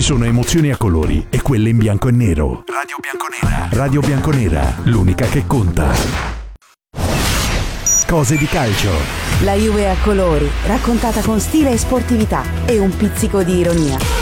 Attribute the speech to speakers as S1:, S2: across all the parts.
S1: sono emozioni a colori e quelle in bianco e nero. Radio Bianconera. Radio Bianconera, l'unica che conta. Cose di calcio.
S2: La Juve a colori, raccontata con stile e sportività e un pizzico di ironia.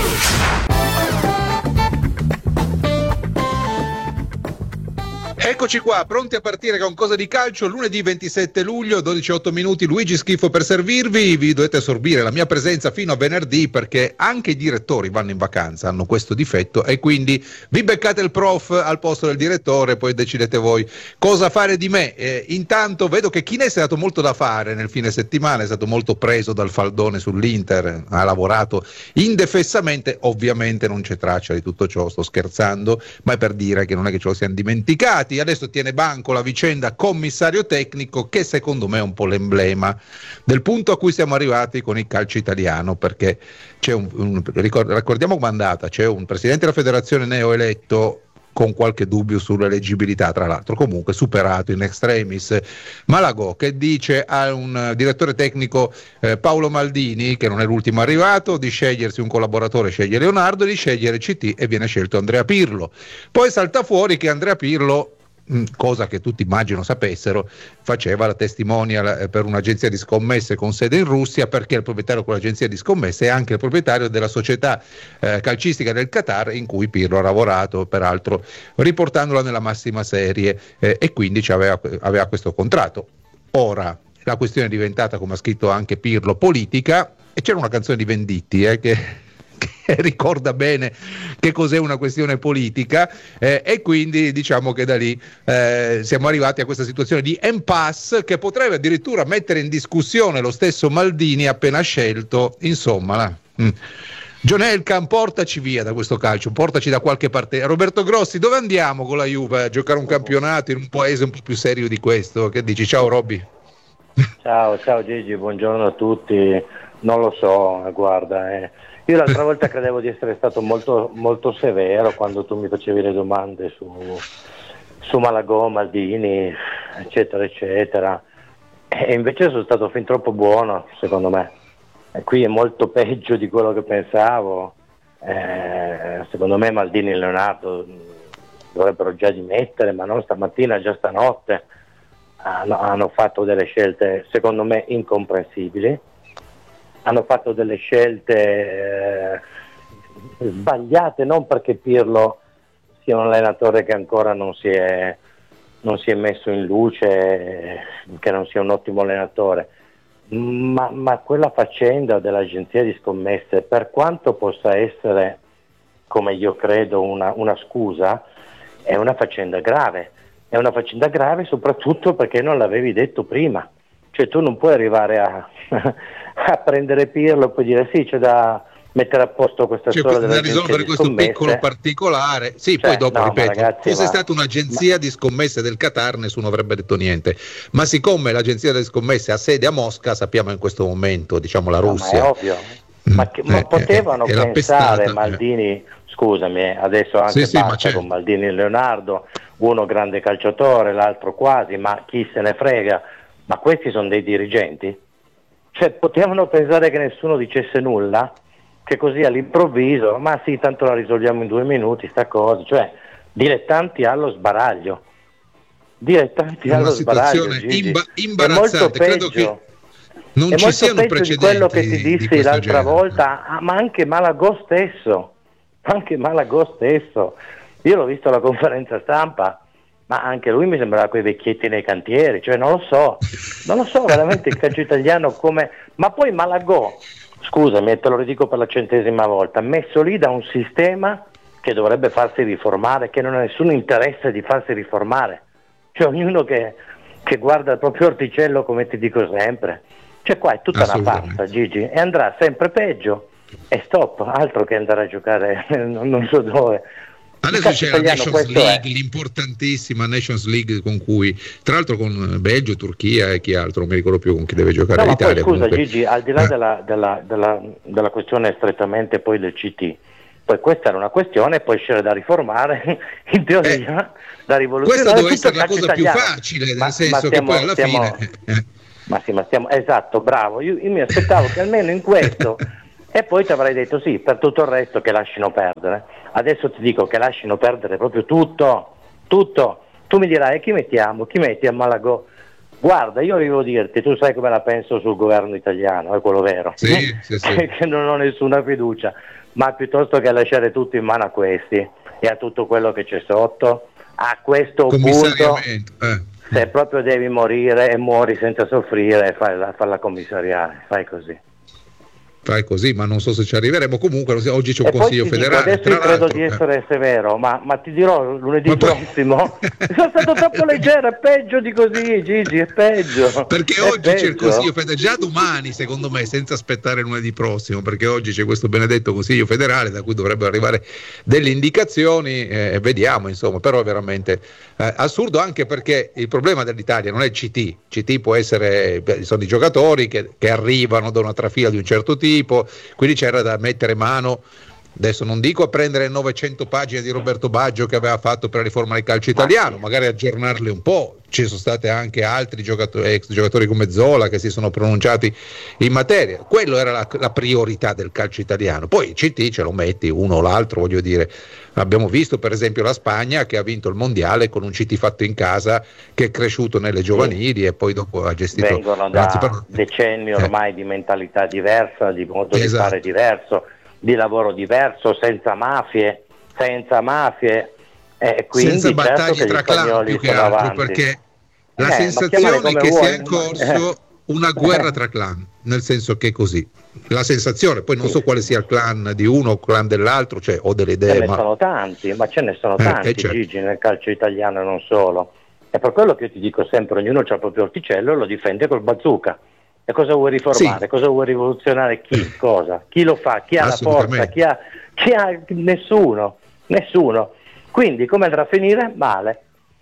S3: Eccoci qua, pronti a partire con Cose di calcio, lunedì 27 luglio, 12:08 minuti, Luigi Schifo per servirvi. Vi dovete assorbire la mia presenza fino a venerdì perché anche i direttori vanno in vacanza, hanno questo difetto e quindi vi beccate il prof al posto del direttore, poi decidete voi cosa fare di me. Intanto vedo che Chinese ha dato molto da fare nel fine settimana, è stato molto preso dal faldone sull'Inter, ha lavorato indefessamente, ovviamente non c'è traccia di tutto ciò, sto scherzando, ma è per dire che non è che ce lo siamo dimenticati. Adesso tiene banco la vicenda commissario tecnico, che secondo me è un po' l'emblema del punto a cui siamo arrivati con il calcio italiano, perché c'è ricordiamo com'è andata, c'è un presidente della federazione neoeletto con qualche dubbio sull'eleggibilità, tra l'altro comunque superato in extremis, Malagò, che dice a un direttore tecnico Paolo Maldini, che non è l'ultimo arrivato, di scegliersi un collaboratore, sceglie Leonardo, di scegliere CT e viene scelto Andrea Pirlo. Poi salta fuori che Andrea Pirlo, cosa che tutti immagino sapessero, faceva la testimonial per un'agenzia di scommesse con sede in Russia, perché il proprietario di quell'agenzia di scommesse è anche il proprietario della società calcistica del Qatar, in cui Pirlo ha lavorato, peraltro riportandola nella massima serie, e quindi aveva questo contratto. Ora la questione è diventata, come ha scritto anche Pirlo, politica, e c'era una canzone di Venditti che ricorda bene che cos'è una questione politica, e quindi diciamo che da lì siamo arrivati a questa situazione di impasse che potrebbe addirittura mettere in discussione lo stesso Maldini appena scelto. Insomma, John Elkann, portaci via da questo calcio, portaci da qualche parte. Roberto Grossi, dove andiamo con la Juve a giocare un campionato in un paese un po' più serio di questo? Che dici? Ciao Robby.
S4: Ciao Gigi, buongiorno a tutti. Non lo so, guarda, io l'altra volta credevo di essere stato molto, molto severo quando tu mi facevi le domande su Malagò, Maldini, eccetera, eccetera, e invece sono stato fin troppo buono, secondo me. E qui è molto peggio di quello che pensavo. Secondo me Maldini e Leonardo dovrebbero già dimettere, ma non stamattina, già stanotte. Hanno fatto delle scelte, secondo me, incomprensibili. Hanno fatto delle scelte sbagliate, non perché Pirlo sia un allenatore che ancora non si è messo in luce, che non sia un ottimo allenatore, ma quella faccenda dell'agenzia di scommesse, per quanto possa essere, come io credo, una scusa, è una faccenda grave. È una faccenda grave soprattutto perché non l'avevi detto prima. Cioè tu non puoi arrivare a prendere Pirlo e poi dire sì, c'è da mettere a posto questa storia
S3: da risolvere questo piccolo particolare. Sì, poi dopo, no, ripeto, ragazzi, fosse stata un'agenzia di scommesse del Qatar nessuno avrebbe detto niente, ma siccome l'agenzia delle scommesse ha sede a Mosca, sappiamo in questo momento, diciamo, la Russia.
S4: Ma è ovvio, ma potevano pensare Maldini, scusami, adesso anche basta con Maldini e Leonardo, uno grande calciatore, l'altro quasi, ma chi se ne frega, ma questi sono dei dirigenti? Cioè potevano pensare che nessuno dicesse nulla, che così all'improvviso, ma sì, tanto la risolviamo in 2 minuti sta cosa, cioè dilettanti allo sbaraglio,
S3: una situazione imbarazzante, credo che non ci siano precedenti
S4: di quello che ti dissi l'altra
S3: genere.
S4: volta, ma anche Malagò stesso, io l'ho visto alla conferenza stampa, ma anche lui mi sembrava quei vecchietti nei cantieri, cioè non lo so veramente il calcio italiano come, ma poi Malagò, scusami, e te lo ridico per la 100ª volta, messo lì da un sistema che dovrebbe farsi riformare, che non ha nessun interesse di farsi riformare, cioè ognuno che guarda il proprio orticello, come ti dico sempre, cioè qua è tutta una farsa, Gigi, e andrà sempre peggio, e stop, altro che andare a giocare non so dove.
S3: Adesso c'è la Nations League, l'importantissima Nations League, con cui, tra l'altro, con Belgio, Turchia e chi altro, non mi ricordo più con chi deve giocare l'Italia.
S4: Poi, scusa Gigi, al di là della questione strettamente poi del CT, poi questa era una questione, poi c'era da riformare, in teoria, da rivoluzionare.
S3: Questa deve essere la cosa italiano. Più facile, nel senso che poi alla fine...
S4: Ma stiamo, esatto, bravo, io mi aspettavo che almeno in questo... E poi ti avrei detto sì, per tutto il resto che lasciano perdere. Adesso ti dico che lasciano perdere proprio tutto. Tu mi dirai, chi mettiamo? Chi metti a Malagò? Guarda, io devo dirti, tu sai come la penso sul governo italiano, è quello vero.
S3: Sì.
S4: Che non ho nessuna fiducia, ma piuttosto che lasciare tutto in mano a questi e a tutto quello che c'è sotto, a questo punto, se proprio devi morire e muori senza soffrire, falla commissariare, fai così.
S3: Ma non so se ci arriveremo. Comunque oggi c'è un
S4: E
S3: consiglio
S4: poi
S3: federale.
S4: Adesso io credo di essere severo, ma ti dirò lunedì prossimo sono stato troppo leggero, è peggio di così, Gigi, è peggio.
S3: Perché oggi c'è il consiglio federale, già domani secondo me, senza aspettare lunedì prossimo, perché oggi c'è questo benedetto consiglio federale da cui dovrebbero arrivare delle indicazioni, vediamo insomma, però è veramente assurdo, anche perché il problema dell'Italia non è il CT può essere, sono i giocatori che arrivano da una trafila di un certo tipo, quindi c'era da mettere mano, adesso non dico a prendere 900 pagine di Roberto Baggio che aveva fatto per la riforma del calcio italiano, magari aggiornarle un po'. Ci sono stati anche altri ex giocatori come Zola che si sono pronunciati in materia. Quello era la priorità del calcio italiano. Poi il CT ce lo metti uno o l'altro, voglio dire. Abbiamo visto per esempio la Spagna che ha vinto il mondiale con un CT fatto in casa, che è cresciuto nelle giovanili e poi dopo ha gestito.
S4: Vengono da decenni ormai di mentalità diversa, di modo di fare diverso, di lavoro diverso, senza mafie, quindi
S3: senza battaglie
S4: certo
S3: tra clan più che altro,
S4: avanti.
S3: Perché la sensazione è che sia in corso una guerra tra clan, nel senso che è così. La sensazione, poi non so quale sia il clan di uno o il clan dell'altro, cioè ho delle idee.
S4: Ce ne sono tanti,
S3: certo.
S4: Gigi, nel calcio italiano e non solo. È per quello che io ti dico sempre, ognuno ha il proprio orticello e lo difende col bazooka. E cosa vuoi riformare?
S3: Sì.
S4: Cosa vuoi rivoluzionare? Cosa? Chi lo fa? Chi ha la forza? Chi ha... Nessuno. Quindi come andrà a finire? Male.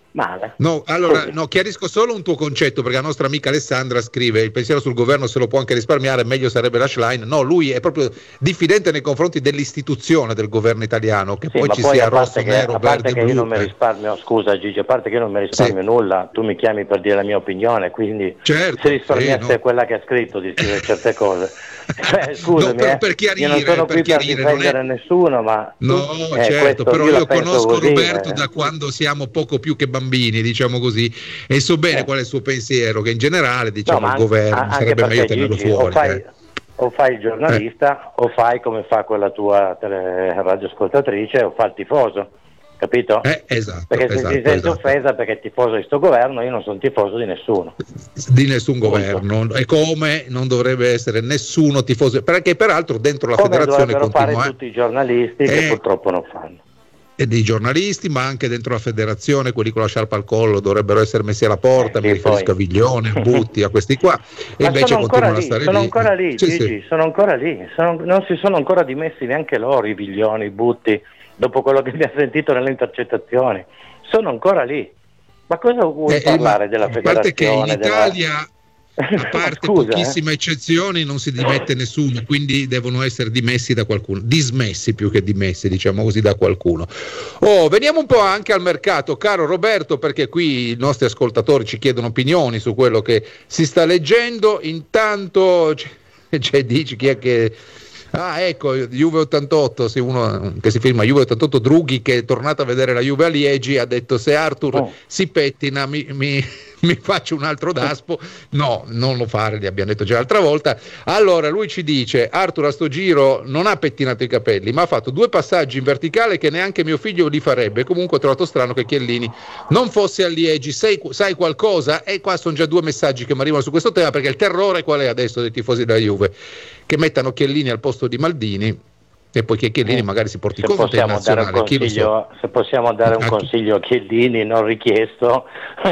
S3: No, allora chiarisco solo un tuo concetto, perché la nostra amica Alessandra scrive: il pensiero sul governo se lo può anche risparmiare, meglio sarebbe la Schlein. No, lui è proprio diffidente nei confronti dell'istituzione del governo italiano, che poi ci sia rosso, nero, verde, blu.
S4: Io non mi risparmio, scusa Gigi, a parte che io non mi risparmio nulla, tu mi chiami per dire la mia opinione, quindi se risparmiasse quella che ha scritto di scrivere certe cose. Scusami,
S3: no, per chiarire,
S4: io non sono qui per difendere nessuno, ma
S3: certo, però io conosco
S4: così,
S3: Roberto da quando siamo poco più che bambini, diciamo così, e so bene qual è il suo pensiero, che in generale il governo sarebbe meglio tenerlo fuori.
S4: O fai il giornalista o fai come fa quella tua radioascoltatrice, o fa il tifoso, capito?
S3: Esatto.
S4: Perché se si sente offesa perché è tifoso di sto governo, io non sono tifoso di nessuno.
S3: Di nessun governo, e come non dovrebbe essere nessuno tifoso, perché peraltro dentro la federazione
S4: dovrebbero fare tutti i giornalisti che purtroppo non fanno.
S3: E dei giornalisti, ma anche dentro la federazione, quelli con la sciarpa al collo dovrebbero essere messi alla porta, mi riferisco a Viglione, a Butti, a questi qua, e invece continuano a stare
S4: sono
S3: lì.
S4: Ancora lì, Gigi, sono ancora lì, non si sono ancora dimessi neanche loro, i Viglioni, i Butti, dopo quello che mi ha sentito nelle intercettazioni, sono ancora lì. Ma cosa vuoi parlare della federazione?
S3: A parte che in Italia, a parte pochissime eccezioni, non si dimette nessuno, quindi devono essere dimessi da qualcuno, dismessi più che dimessi, diciamo così, da qualcuno. Veniamo un po' anche al mercato, caro Roberto, perché qui i nostri ascoltatori ci chiedono opinioni su quello che si sta leggendo. Intanto dici chi è che... ecco, Juve 88, uno che si firma Juve 88, Drughi, che è tornato a vedere la Juve a Liegi, ha detto: se Arthur si pettina mi faccio un altro daspo. No, non lo fare, li abbiamo detto già l'altra volta. Allora lui ci dice: Arthur a sto giro non ha pettinato i capelli, ma ha fatto 2 passaggi in verticale che neanche mio figlio li farebbe. Comunque ho trovato strano che Chiellini non fosse a Liegi. Sai qualcosa? E qua sono già 2 messaggi che mi arrivano su questo tema, perché il terrore qual è adesso dei tifosi della Juve? Che mettano Chiellini al posto di Maldini, e poi che Chiellini magari si porti conto in nazionale.
S4: Se possiamo dare un consiglio a Chiellini non richiesto,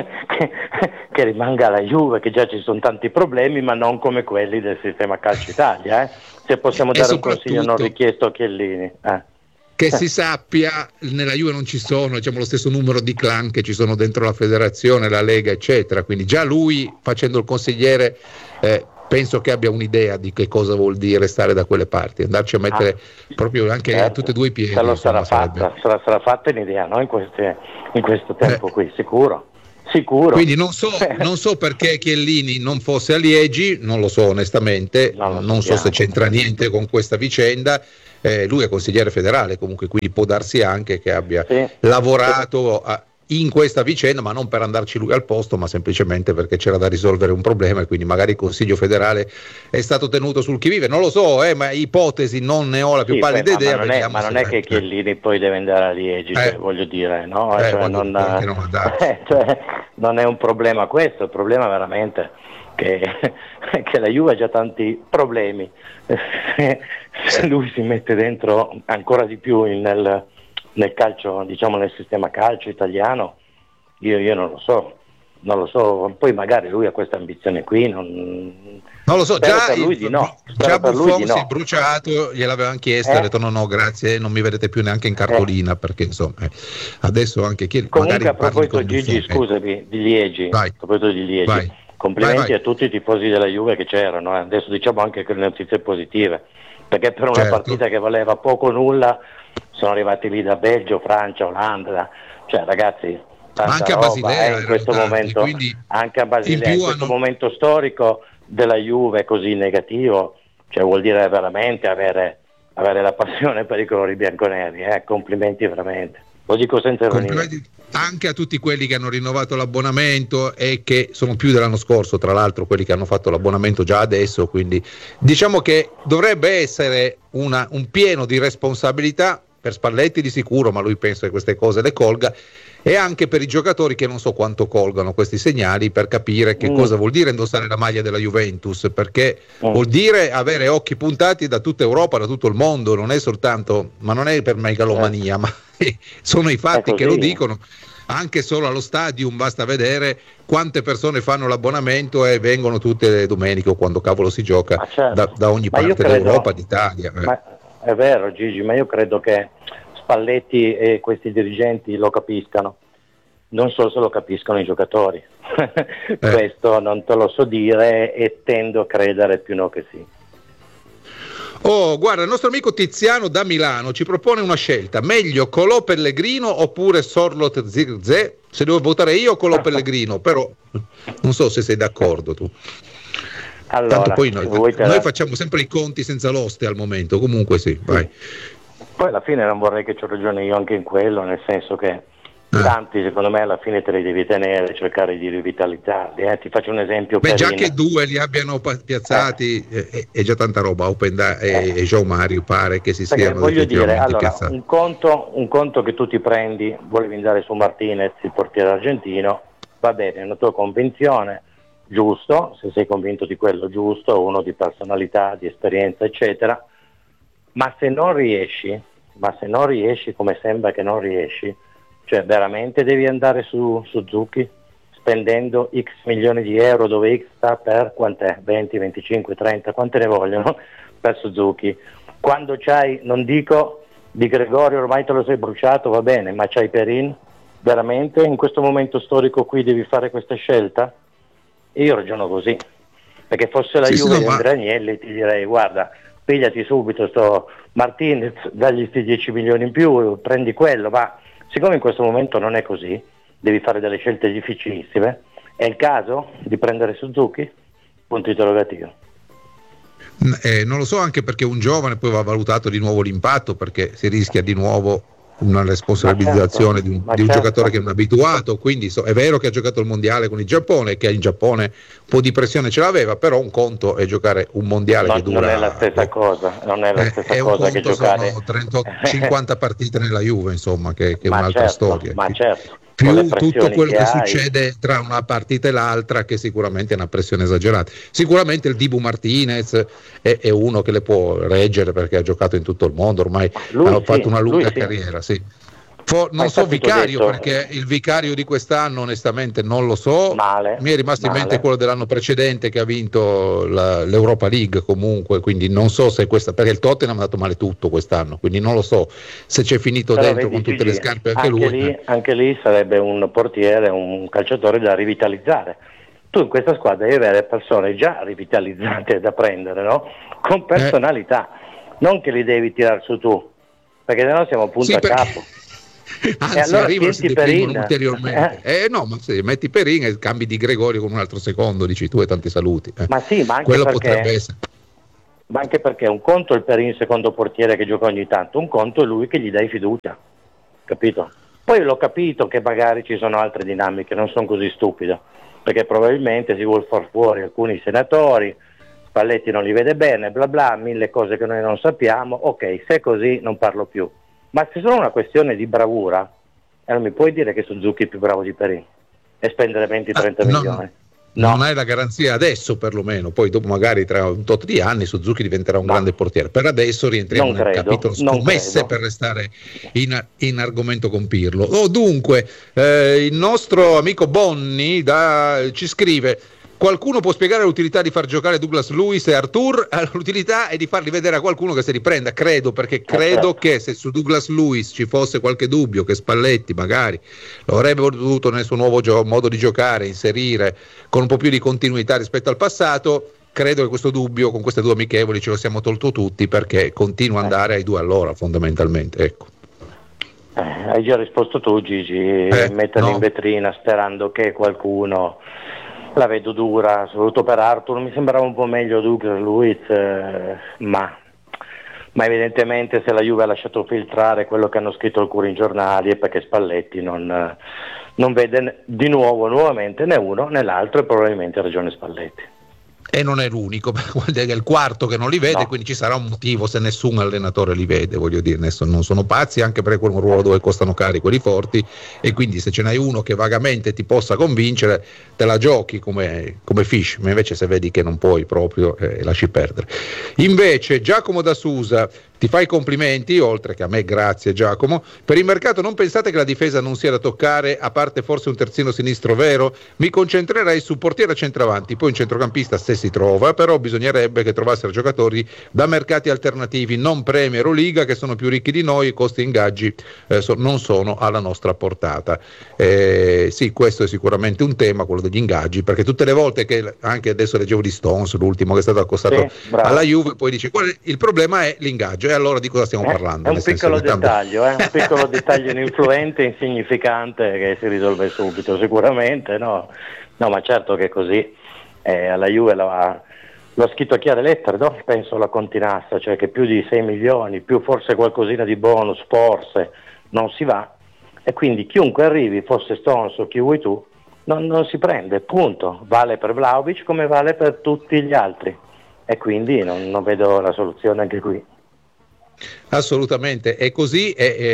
S4: che rimanga alla Juve, che già ci sono tanti problemi, ma non come quelli del sistema calcio Italia. Se possiamo dare un consiglio non richiesto a Chiellini.
S3: Che si sappia, nella Juve non ci sono, diciamo, lo stesso numero di clan che ci sono dentro la federazione, la Lega, eccetera. Quindi già lui, facendo il consigliere, penso che abbia un'idea di che cosa vuol dire stare da quelle parti, andarci a mettere proprio anche tutti e 2 i piedi.
S4: Sarà fatta un'idea, no? In questo tempo qui, sicuro. Sicuro.
S3: Quindi non so perché Chiellini non fosse a Liegi, non lo so onestamente, non so se c'entra niente con questa vicenda. Lui è consigliere federale comunque, quindi può darsi anche che abbia lavorato in questa vicenda, ma non per andarci lui al posto, ma semplicemente perché c'era da risolvere un problema e quindi magari il Consiglio federale è stato tenuto sul chi vive. Non lo so, ma ipotesi, non ne ho la più pallida idea.
S4: Ma non è che Chiellini poi deve andare a Liegi, voglio dire, no? Non è un problema questo, il problema è veramente che la Juve ha già tanti problemi. Se lui si mette dentro ancora di più nel calcio, diciamo nel sistema calcio italiano, io non lo so, poi magari lui ha questa ambizione qui, non
S3: lo so, già
S4: per lui di no.
S3: Già Buffon si è bruciato, gliel'avevano chiesto, ha detto no grazie, non mi vedete più neanche in cartolina, perché insomma adesso anche chi
S4: comunque
S3: magari
S4: a proposito Gigi, scusami, di Liegi, complimenti a tutti i tifosi della Juve che c'erano, adesso diciamo anche che le notizie positive, perché per una partita che valeva poco o nulla sono arrivati lì da Belgio, Francia, Olanda, cioè ragazzi,
S3: anche a Basilea
S4: in questo momento, anche a Basilea, in questo momento storico della Juve così negativo, cioè vuol dire veramente avere la passione per i colori bianconeri, complimenti veramente, lo dico senza ironia.
S3: Anche a tutti quelli che hanno rinnovato l'abbonamento e che sono più dell'anno scorso, tra l'altro quelli che hanno fatto l'abbonamento già adesso, quindi diciamo che dovrebbe essere un pieno di responsabilità per Spalletti di sicuro, ma lui pensa che queste cose le colga, e anche per i giocatori che non so quanto colgano questi segnali per capire che cosa vuol dire indossare la maglia della Juventus, perché vuol dire avere occhi puntati da tutta Europa, da tutto il mondo, non è soltanto, ma non è per megalomania, ma sono i fatti che lo dicono. Anche solo allo stadium basta vedere quante persone fanno l'abbonamento e vengono tutte le domeniche o quando cavolo si gioca da ogni parte d'Europa, d'Italia.
S4: È vero Gigi, ma io credo che Spalletti e questi dirigenti lo capiscano, non solo se lo capiscono i giocatori, questo non te lo so dire e tendo a credere più no che sì.
S3: Oh, guarda, il nostro amico Tiziano da Milano ci propone una scelta: meglio Colò Pellegrino oppure Sorloth Zirkzee? Se devo votare io, Colò Pellegrino, però non so se sei d'accordo tu.
S4: Allora,
S3: tanto poi noi facciamo sempre i conti senza l'oste al momento, comunque sì, vai.
S4: Poi alla fine non vorrei che c'ho ragione io anche in quello, nel senso che tanti secondo me alla fine te li devi tenere, cercare di rivitalizzarli. Ti faccio un esempio.
S3: Già che due li abbiano piazzati è già tanta roba. E João Mario pare che si stiano
S4: voglio dire, allora,
S3: piazzati.
S4: un conto che tu ti prendi, volevi andare su Martinez, il portiere argentino, va bene, è una tua convinzione, giusto, se sei convinto di quello, giusto, uno di personalità, di esperienza eccetera, ma se non riesci come sembra che non riesci, cioè veramente devi andare su Suzuki spendendo X milioni di euro, dove X sta per quant'è? 20, 25, 30, quante ne vogliono per Suzuki? Quando c'hai, non dico di Gregorio, ormai te lo sei bruciato, va bene, ma c'hai Perin? Veramente in questo momento storico qui devi fare questa scelta? E io ragiono così, perché fosse la Juve di Andrea Agnelli ti direi guarda, pigliati subito sto Martinez, dagli sti 10 milioni in più, prendi quello, ma siccome in questo momento non è così, devi fare delle scelte difficilissime, è il caso di prendere Suzuki? Punto interrogativo.
S3: Non lo so, anche perché un giovane poi va valutato di nuovo l'impatto, perché si rischia di nuovo una responsabilizzazione di un giocatore che è un abituato, quindi è vero che ha giocato il mondiale con il Giappone, che in Giappone un po' di pressione ce l'aveva, però un conto è giocare un mondiale che dura,
S4: non è la stessa cosa, non è la stessa cosa che giocare
S3: 50 partite nella Juve, insomma, che è un'altra storia.
S4: Ma certo,
S3: più tutto quello che succede tra una partita e l'altra, che sicuramente è una pressione esagerata. Sicuramente il Dibu Martinez è uno che le può reggere, perché ha giocato in tutto il mondo, ormai ha fatto una lunga carriera, sì. Non so Vicario, perché il Vicario di quest'anno onestamente non lo so, mi è rimasto in mente quello dell'anno precedente che ha vinto l'Europa League comunque, quindi non so se questa, perché il Tottenham ha dato male tutto quest'anno, quindi non lo so se c'è finito però dentro con tutte le scarpe anche lui.
S4: Anche lì sarebbe un portiere, un calciatore da rivitalizzare. Tu in questa squadra devi avere persone già rivitalizzate da prendere, no? Con personalità, non che li devi tirar su tu, perché sennò siamo punto a capo.
S3: Anzi,
S4: allora
S3: arrivano e si
S4: tienti
S3: deprimono
S4: Perin.
S3: ulteriormente. No, ma se metti Perin e cambi di Gregorio con un altro secondo, dici tu e tanti saluti.
S4: Ma sì, ma anche
S3: Quello
S4: perché,
S3: potrebbe essere.
S4: ma anche perché un conto è il Perin secondo portiere che gioca ogni tanto, un conto è lui che gli dai fiducia, capito? Poi l'ho capito che magari ci sono altre dinamiche, non sono così stupido, perché probabilmente si vuol far fuori alcuni senatori, Spalletti non li vede bene, bla bla, mille cose che noi non sappiamo. Ok, se è così non parlo più. Ma se sono una questione di bravura, non mi puoi dire che Suzuki è più bravo di Perin e spendere 20-30 milioni. No.
S3: Non hai la garanzia adesso perlomeno, poi dopo magari tra un tot di anni Suzuki diventerà un grande portiere. Per adesso rientriamo nel capitolo scommesse per restare in argomento con Pirlo. Dunque, il nostro amico Bonni ci scrive: qualcuno può spiegare l'utilità di far giocare Douglas Luiz e Arthur? L'utilità è di farli vedere a qualcuno che si riprenda, credo che se su Douglas Luiz ci fosse qualche dubbio che Spalletti magari lo avrebbe voluto nel suo nuovo modo di giocare inserire con un po' più di continuità rispetto al passato, credo che questo dubbio con queste due amichevoli ce lo siamo tolto tutti, perché continua ad andare ai 2 all'ora fondamentalmente, ecco.
S4: Hai già risposto tu, Gigi, metterli in vetrina sperando che qualcuno... La vedo dura, soprattutto per Arthur. Mi sembrava un po' meglio Douglas Luiz, ma evidentemente se la Juve ha lasciato filtrare quello che hanno scritto alcuni giornali è perché Spalletti non vede nuovamente né uno né l'altro, e probabilmente ha ragione Spalletti.
S3: E non è l'unico, è il quarto che non li vede, quindi ci sarà un motivo se nessun allenatore li vede, voglio dire, non sono pazzi, anche perché è un ruolo dove costano cari quelli forti, e quindi se ce n'hai uno che vagamente ti possa convincere, te la giochi come Fish, ma invece se vedi che non puoi proprio, lasci perdere. Invece Giacomo da Susa ti fa i complimenti, oltre che a me, grazie Giacomo. Per il mercato non pensate che la difesa non sia da toccare, a parte forse un terzino sinistro vero? Mi concentrerei su portiere a centravanti, poi un centrocampista se si trova, però bisognerebbe che trovassero giocatori da mercati alternativi, non Premier o Liga, che sono più ricchi di noi, i costi ingaggi non sono alla nostra portata. Sì, questo è sicuramente un tema, quello degli ingaggi, perché tutte le volte che, anche adesso leggevo di Stones, l'ultimo che è stato accostato alla Juve, poi dice il problema è l'ingaggio. E allora di cosa stiamo parlando?
S4: È un piccolo dettaglio, un piccolo dettaglio ininfluente, insignificante, che si risolve subito, sicuramente, no, ma certo che è così. Alla Juve l'ho scritto a chiare lettere, no? Penso la Continassa, cioè che più di 6 milioni, più forse qualcosina di bonus, forse, non si va, e quindi chiunque arrivi, fosse Stones o chi vuoi tu, non si prende, punto. Vale per Vlahovic come vale per tutti gli altri, e quindi non vedo la soluzione anche qui.
S3: Assolutamente, è così,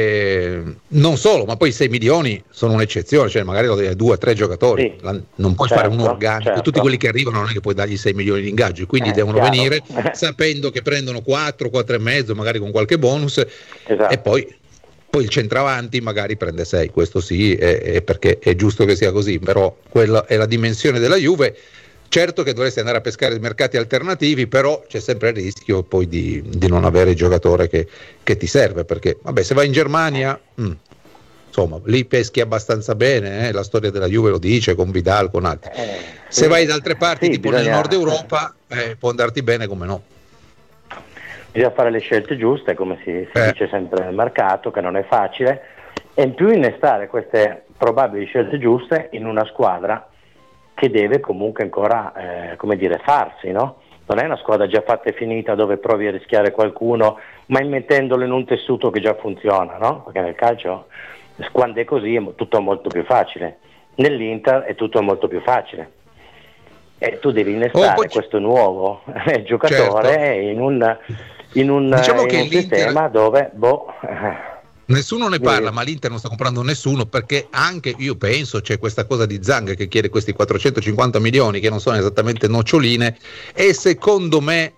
S3: non solo, ma poi 6 milioni sono un'eccezione, cioè magari lo devi a 2 o 3 giocatori, non puoi fare un organico, tutti quelli che arrivano non è che puoi dargli 6 milioni di ingaggi, quindi devono venire sapendo che prendono 4 e mezzo, magari con qualche bonus, e poi il centravanti magari prende 6, questo sì, perché è giusto che sia così, però quella è la dimensione della Juve. Certo che dovresti andare a pescare i mercati alternativi, però c'è sempre il rischio poi di non avere il giocatore che ti serve, perché vabbè, se vai in Germania insomma lì peschi abbastanza bene, la storia della Juve lo dice, con Vidal, con altri. Se vai da altre parti, tipo nel nord Europa, può andarti bene come no.
S4: Bisogna fare le scelte giuste, come si dice sempre nel mercato, che non è facile, e in più innestare queste probabili scelte giuste in una squadra che deve comunque ancora farsi, no? Non è una squadra già fatta e finita dove provi a rischiare qualcuno, ma immettendolo in un tessuto che già funziona, no? Perché nel calcio, quando è così, è tutto molto più facile. Nell'Inter è tutto molto più facile. E tu devi innestare questo nuovo giocatore in un sistema dove
S3: nessuno ne parla, ma l'Inter non sta comprando nessuno, perché anche io penso c'è questa cosa di Zhang che chiede questi 450 milioni che non sono esattamente noccioline, e secondo me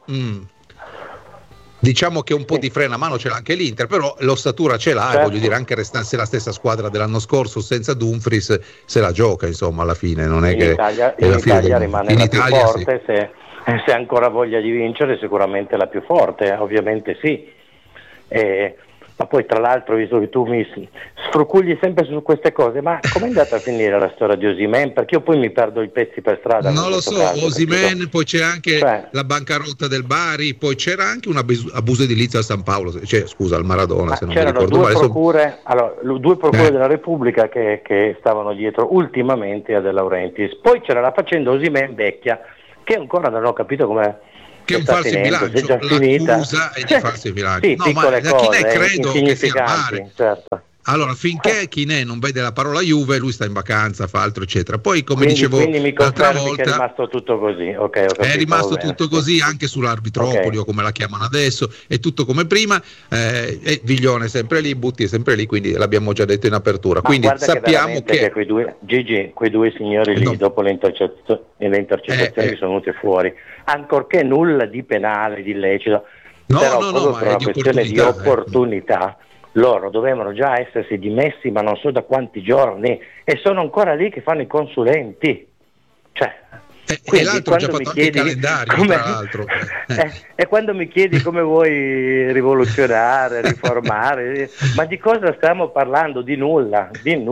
S3: diciamo che un po' di freno a mano ce l'ha anche l'Inter, però l'ossatura ce l'ha, voglio dire, anche restasse la stessa squadra dell'anno scorso senza Dumfries se la gioca, insomma, alla fine non è che
S4: in Italia rimane la più forte, se ha ancora voglia di vincere sicuramente la più forte, ovviamente sì. Ma poi tra l'altro, visto che tu mi sfrucugli sempre su queste cose, ma com'è andata a finire la storia di Osimhen? Perché io poi mi perdo i pezzi per strada.
S3: Non lo so,
S4: caso,
S3: Osimhen, poi c'è anche la bancarotta del Bari, poi c'era anche un abuso edilizio a San Paolo, scusa, al Maradona, se non mi ricordo
S4: due
S3: male.
S4: Procure, due procure della Repubblica che stavano dietro ultimamente a De Laurentiis. Poi c'era la faccenda Osimhen vecchia, che ancora non ho capito come...
S3: Che è un falso in bilancio, l'accusa è di falso in bilancio.
S4: Sì,
S3: no,
S4: piccole
S3: ma
S4: cose,
S3: Chinè credo che sia al
S4: insignificanti,
S3: mare.
S4: certo.
S3: Allora, finché Chinè non vede la parola Juve, lui sta in vacanza, fa altro, eccetera. Poi, come dicevo
S4: quindi mi
S3: l'altra
S4: confermi
S3: volta,
S4: che è rimasto tutto così. Okay, ho capito,
S3: è rimasto tutto così anche sull'arbitropoli, o come la chiamano adesso, è tutto come prima. E Viglione è sempre lì, Butti è sempre lì, quindi l'abbiamo già detto in apertura.
S4: Ma
S3: quindi sappiamo che
S4: quei due signori lì, dopo le intercettazioni sono venute fuori, ancorché nulla di penale, di illecito, però
S3: ma
S4: per
S3: è
S4: una
S3: di
S4: questione di opportunità. Loro dovevano già essersi dimessi, ma non so da quanti giorni, e sono ancora lì che fanno i consulenti. Cioè,
S3: e l'altro ha già fatto anche il calendario, tra l'altro.
S4: E quando mi chiedi come vuoi rivoluzionare, riformare, ma di cosa stiamo parlando? Di nulla.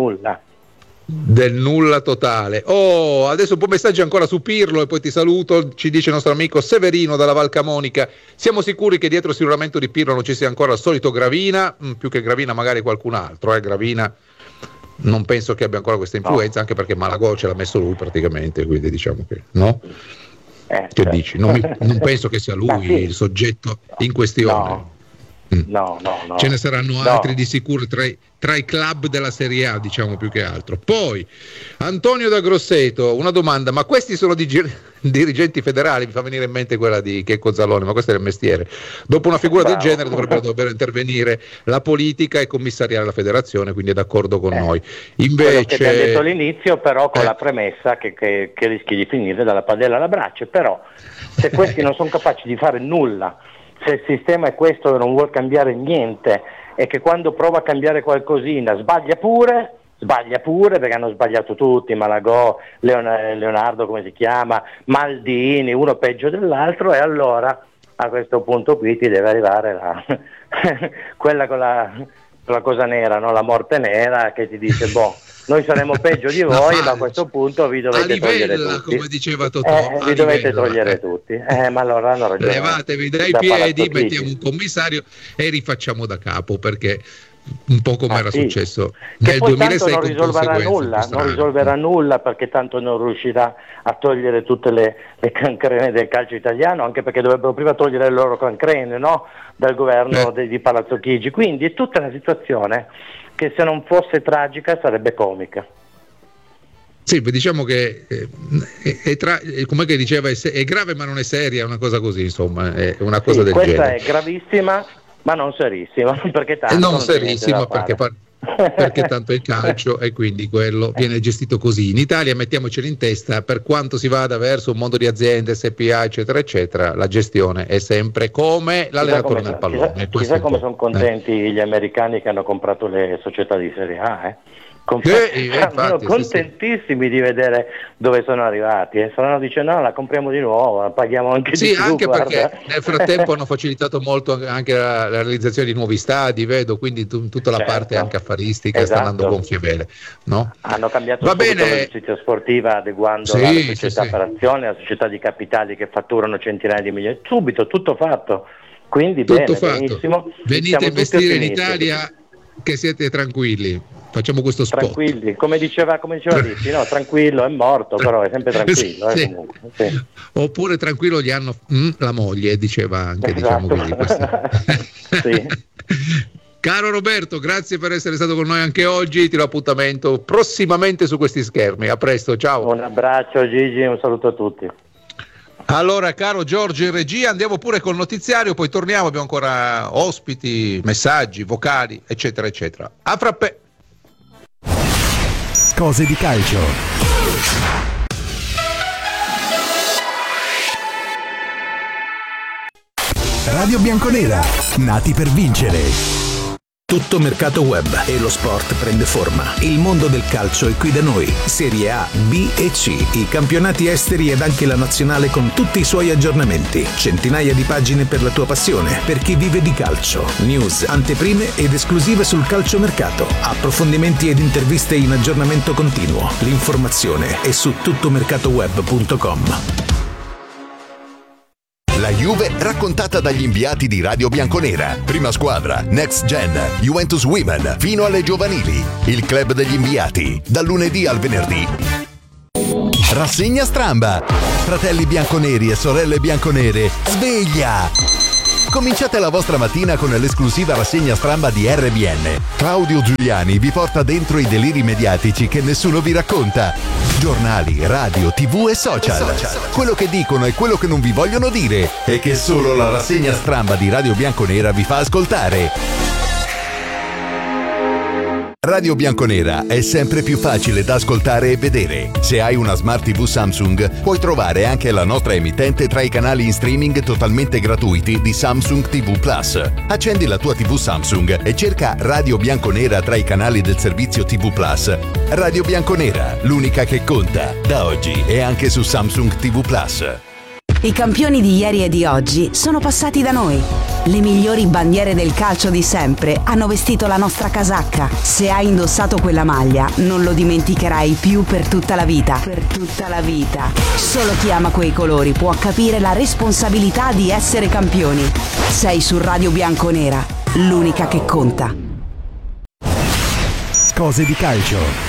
S3: Del nulla totale. Adesso un po' messaggi ancora su Pirlo e poi ti saluto. Ci dice il nostro amico Severino dalla Val Camonica: siamo sicuri che dietro il giuramento di Pirlo non ci sia ancora il solito Gravina? Più che Gravina magari qualcun altro. Gravina non penso che abbia ancora questa influenza, anche perché Malagò ce l'ha messo lui praticamente, quindi diciamo che no? Che dici? Non penso che sia lui il soggetto in questione.
S4: No.
S3: Ce ne saranno altri di sicuro tra i club della Serie A, diciamo, più che altro. Poi Antonio da Grosseto, una domanda: ma questi sono dirigenti federali? Mi fa venire in mente quella di Checco Zalone, ma questo è il mestiere. Dopo una figura del genere dovrebbero intervenire la politica e commissariare la federazione, quindi è d'accordo con noi. Invece
S4: che ti ho detto all'inizio, però con la premessa che rischi di finire dalla padella alla brace. Però se questi non sono capaci di fare nulla, se il sistema è questo e non vuol cambiare niente, e che quando prova a cambiare qualcosina sbaglia pure perché hanno sbagliato tutti, Malagò, Leonardo come si chiama, Maldini, uno peggio dell'altro, e allora a questo punto qui ti deve arrivare quella con la cosa nera, no? La morte nera, che ti dice noi saremo peggio di voi, ma a questo punto vi dovete togliere tutti.
S3: Come diceva Totò,
S4: vi dovete togliere tutti. Ma allora hanno ragione.
S3: Levatevi dai piedi, mettiamo un commissario e rifacciamo da capo, perché un po' come era successo nel 2006
S4: non risolverà nulla, perché tanto non riuscirà a togliere tutte le cancrene del calcio italiano, anche perché dovrebbero prima togliere le loro cancrene, no? Dal governo di Palazzo Chigi. Quindi è tutta una situazione che, se non fosse tragica, sarebbe comica.
S3: Sì, diciamo che come che diceva, è grave ma non è seria, una cosa così, insomma, è una cosa del genere.
S4: Questa è gravissima ma non serissima, perché tanto
S3: non serissima, perché tanto è calcio e quindi quello viene gestito così. In Italia, mettiamocelo in testa, per quanto si vada verso un mondo di aziende, SPA eccetera eccetera, la gestione è sempre come l'allenatore nel pallone.
S4: Chissà come sono contenti gli americani che hanno comprato le società di Serie A, sono contentissimi di vedere dove sono arrivati, e stanno dicendo no, la compriamo di nuovo, la paghiamo anche di più.
S3: Anche perché nel frattempo hanno facilitato molto anche la realizzazione di nuovi stadi, vedo, quindi tutta la parte anche affaristica sta andando gonfie vele, no?
S4: Hanno cambiato la giustizia sportiva, adeguando la società per azione, la società di capitali che fatturano centinaia di milioni, subito, tutto fatto. Quindi benissimo.
S3: Venite a investire in Italia, che siete tranquilli. Facciamo questo spot.
S4: Tranquilli, come diceva Ricci, no? Tranquillo, è morto, però è sempre tranquillo. Comunque, sì.
S3: Oppure tranquillo gli hanno la moglie, diceva anche, diciamo così.
S4: Sì.
S3: Caro Roberto, grazie per essere stato con noi anche oggi, ti do appuntamento prossimamente su questi schermi. A presto, ciao.
S4: Un abbraccio Gigi, un saluto a tutti.
S3: Allora, caro Giorgio in regia, andiamo pure col notiziario, poi torniamo, abbiamo ancora ospiti, messaggi, vocali, eccetera, eccetera. A frappè.
S1: Cose di calcio. Radio Bianconera, nati per vincere.
S5: Tutto mercato web e lo sport prende forma. Il mondo del calcio è qui da noi. Serie A, B e C, i campionati esteri ed anche la nazionale con tutti i suoi aggiornamenti. Centinaia di pagine per la tua passione, per chi vive di calcio. News, anteprime ed esclusive sul calciomercato. Approfondimenti ed interviste in aggiornamento continuo. L'informazione è su tuttomercatoweb.com.
S6: La Juve raccontata dagli inviati di Radio Bianconera. Prima squadra, Next Gen, Juventus Women, fino alle giovanili. Il club degli inviati, dal lunedì al venerdì. Rassegna Stramba. Fratelli bianconeri e sorelle bianconere, sveglia! Cominciate la vostra mattina con l'esclusiva rassegna Stramba di RBN. Claudio Giuliani vi porta dentro i deliri mediatici che nessuno vi racconta. Giornali, radio, TV e social. Quello che dicono e quello che non vi vogliono dire e che solo la rassegna Stramba di Radio Bianconera vi fa ascoltare. Radio Bianconera è sempre più facile da ascoltare e vedere. Se hai una Smart TV Samsung, puoi trovare anche la nostra emittente tra i canali in streaming totalmente gratuiti di Samsung TV Plus. Accendi la tua TV Samsung e cerca Radio Bianconera tra i canali del servizio TV Plus. Radio Bianconera, l'unica che conta. Da oggi è anche su Samsung TV Plus.
S2: I campioni di ieri e di oggi sono passati da noi. Le migliori bandiere del calcio di sempre hanno vestito la nostra casacca. Se hai indossato quella maglia, non lo dimenticherai più per tutta la vita. Per tutta la vita. Solo chi ama quei colori può capire la responsabilità di essere campioni. Sei su Radio Bianconera, l'unica che conta.
S1: Cose di calcio.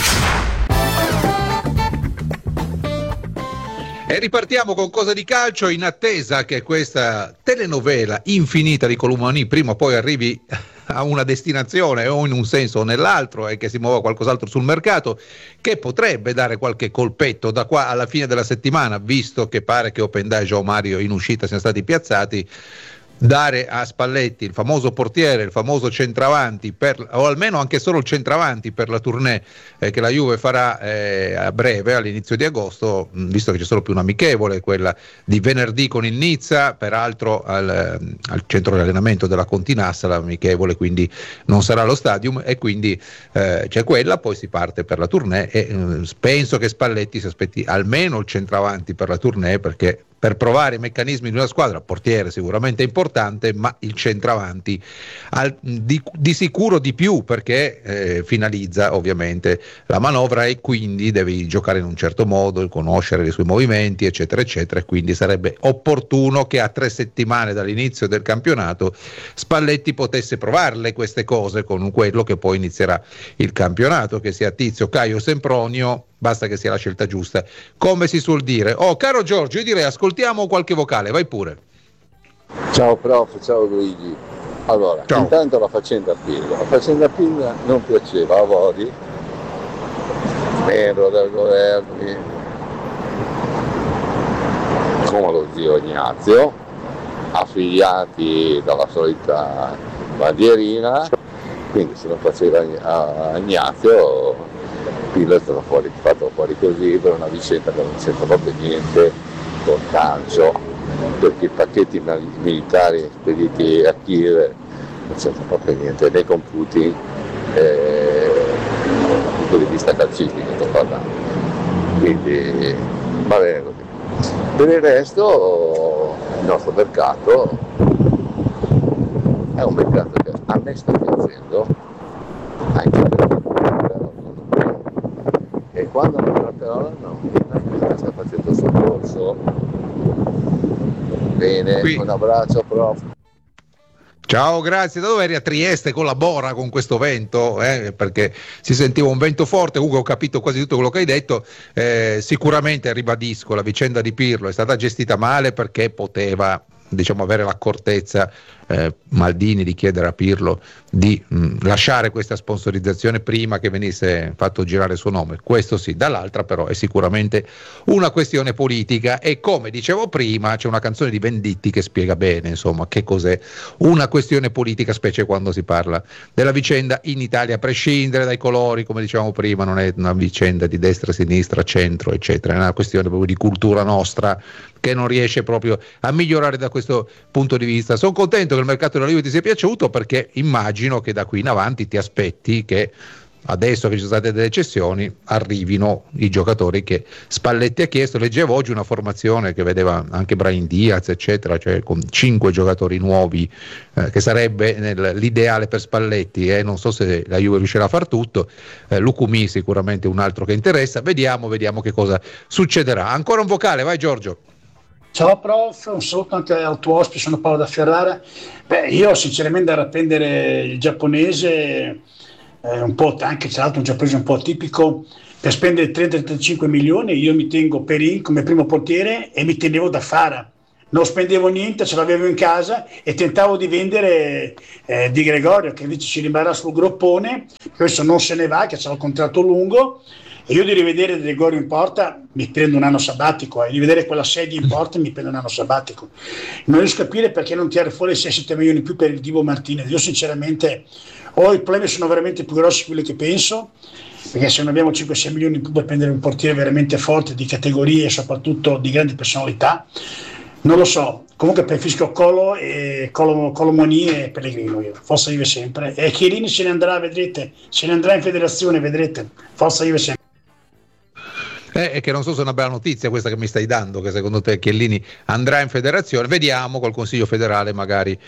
S3: E ripartiamo con Cose di calcio in attesa che questa telenovela infinita di Colomani prima o poi arrivi a una destinazione o in un senso o nell'altro e che si muova qualcos'altro sul mercato, che potrebbe dare qualche colpetto da qua alla fine della settimana, visto che pare che Openda e João Mario in uscita siano stati piazzati. Dare a Spalletti il famoso portiere, il famoso centravanti, o almeno anche solo il centravanti per la tournée che la Juve farà a breve, all'inizio di agosto, visto che c'è solo più un'amichevole, quella di venerdì con il Nizza, peraltro al centro di allenamento della Continassa, l'amichevole quindi non sarà allo stadium, e quindi c'è quella, poi si parte per la tournée e penso che Spalletti si aspetti almeno il centravanti per la tournée, perché per provare i meccanismi di una squadra, portiere sicuramente importante, ma il centravanti di sicuro di più, perché finalizza ovviamente la manovra e quindi devi giocare in un certo modo, conoscere i suoi movimenti eccetera eccetera, e quindi sarebbe opportuno che a 3 settimane dall'inizio del campionato Spalletti potesse provarle queste cose con quello che poi inizierà il campionato, che sia Tizio, Caio, Sempronio. Basta che sia la scelta giusta, come si suol dire. Caro Giorgio, io direi ascoltiamo qualche vocale, vai pure.
S7: Ciao prof, ciao Luigi. Allora, ciao. Intanto la faccenda Pirlo non piaceva a Vodi, membro del governo, come lo zio Ignazio, affiliati dalla solita bandierina, quindi se lo faceva a Ignazio, Pirlo è stato fatto fuori così per una vicenda che non c'entra proprio niente col calcio, perché i pacchetti militari spediti a Kiev non c'entra proprio niente nei computi dal punto di vista calcistico sto parlando, quindi va bene così. Per il resto il nostro mercato è un mercato che a me sta piacendo, anche perché e quando non la parola non sta facendo il suo corso. Bene, un abbraccio prof.
S3: Ciao, grazie. Da dove eri? A Trieste? Collabora con questo vento, perché si sentiva un vento forte. Comunque ho capito quasi tutto quello che hai detto. Sicuramente ribadisco, la vicenda di Pirlo è stata gestita male perché poteva, diciamo, avere l'accortezza Maldini di chiedere a Pirlo di lasciare questa sponsorizzazione prima che venisse fatto girare il suo nome, questo sì. Dall'altra però è sicuramente una questione politica, e come dicevo prima c'è una canzone di Venditti che spiega bene insomma che cos'è una questione politica, specie quando si parla della vicenda in Italia, a prescindere dai colori, come dicevamo prima. Non è una vicenda di destra, sinistra, centro eccetera, è una questione proprio di cultura nostra che non riesce proprio a migliorare da questo punto di vista. Sono contento che il mercato della Juve ti sia piaciuto, perché immagino che da qui in avanti ti aspetti che, adesso che ci sono state delle cessioni, arrivino i giocatori che Spalletti ha chiesto. Leggevo oggi una formazione che vedeva anche Brahim Diaz eccetera, cioè con 5 giocatori nuovi, che sarebbe l'ideale per Spalletti, non so se la Juve riuscirà a far tutto. Lucumi sicuramente un altro che interessa, vediamo che cosa succederà. Ancora un vocale, vai Giorgio.
S8: Ciao prof, un saluto anche al tuo ospite, sono Paolo da Ferrara. Io sinceramente andrò a prendere il giapponese, un po' anche tra l'altro un giapponese un po' atipico, per spendere 30-35 milioni. Io mi tengo Perin come primo portiere e mi tenevo da Fara, non spendevo niente, ce l'avevo in casa e tentavo di vendere Di Gregorio, che invece ci rimarrà sul groppone. Questo non se ne va, che c'ha un contratto lungo, e io di rivedere Di Gregorio in porta mi prendo un anno sabbatico, e di vedere quella sedia in porta mi prendo un anno sabbatico. Non riesco a capire perché non tirare fuori 6-7 milioni in più per il Divo Martinez. Io sinceramente i problemi sono veramente più grossi di quelli che penso, perché se non abbiamo 5-6 milioni in più per prendere un portiere veramente forte, di categorie e soprattutto di grandi personalità, non lo so. Comunque preferisco Colomoni e Pellegrino, io. Forza Juve sempre. E Chiellini se ne andrà, vedrete, se ne andrà in federazione, vedrete. Forza Juve sempre.
S3: È che non so se è una bella notizia questa che mi stai dando, che secondo te Chiellini andrà in federazione. Vediamo, col Consiglio federale magari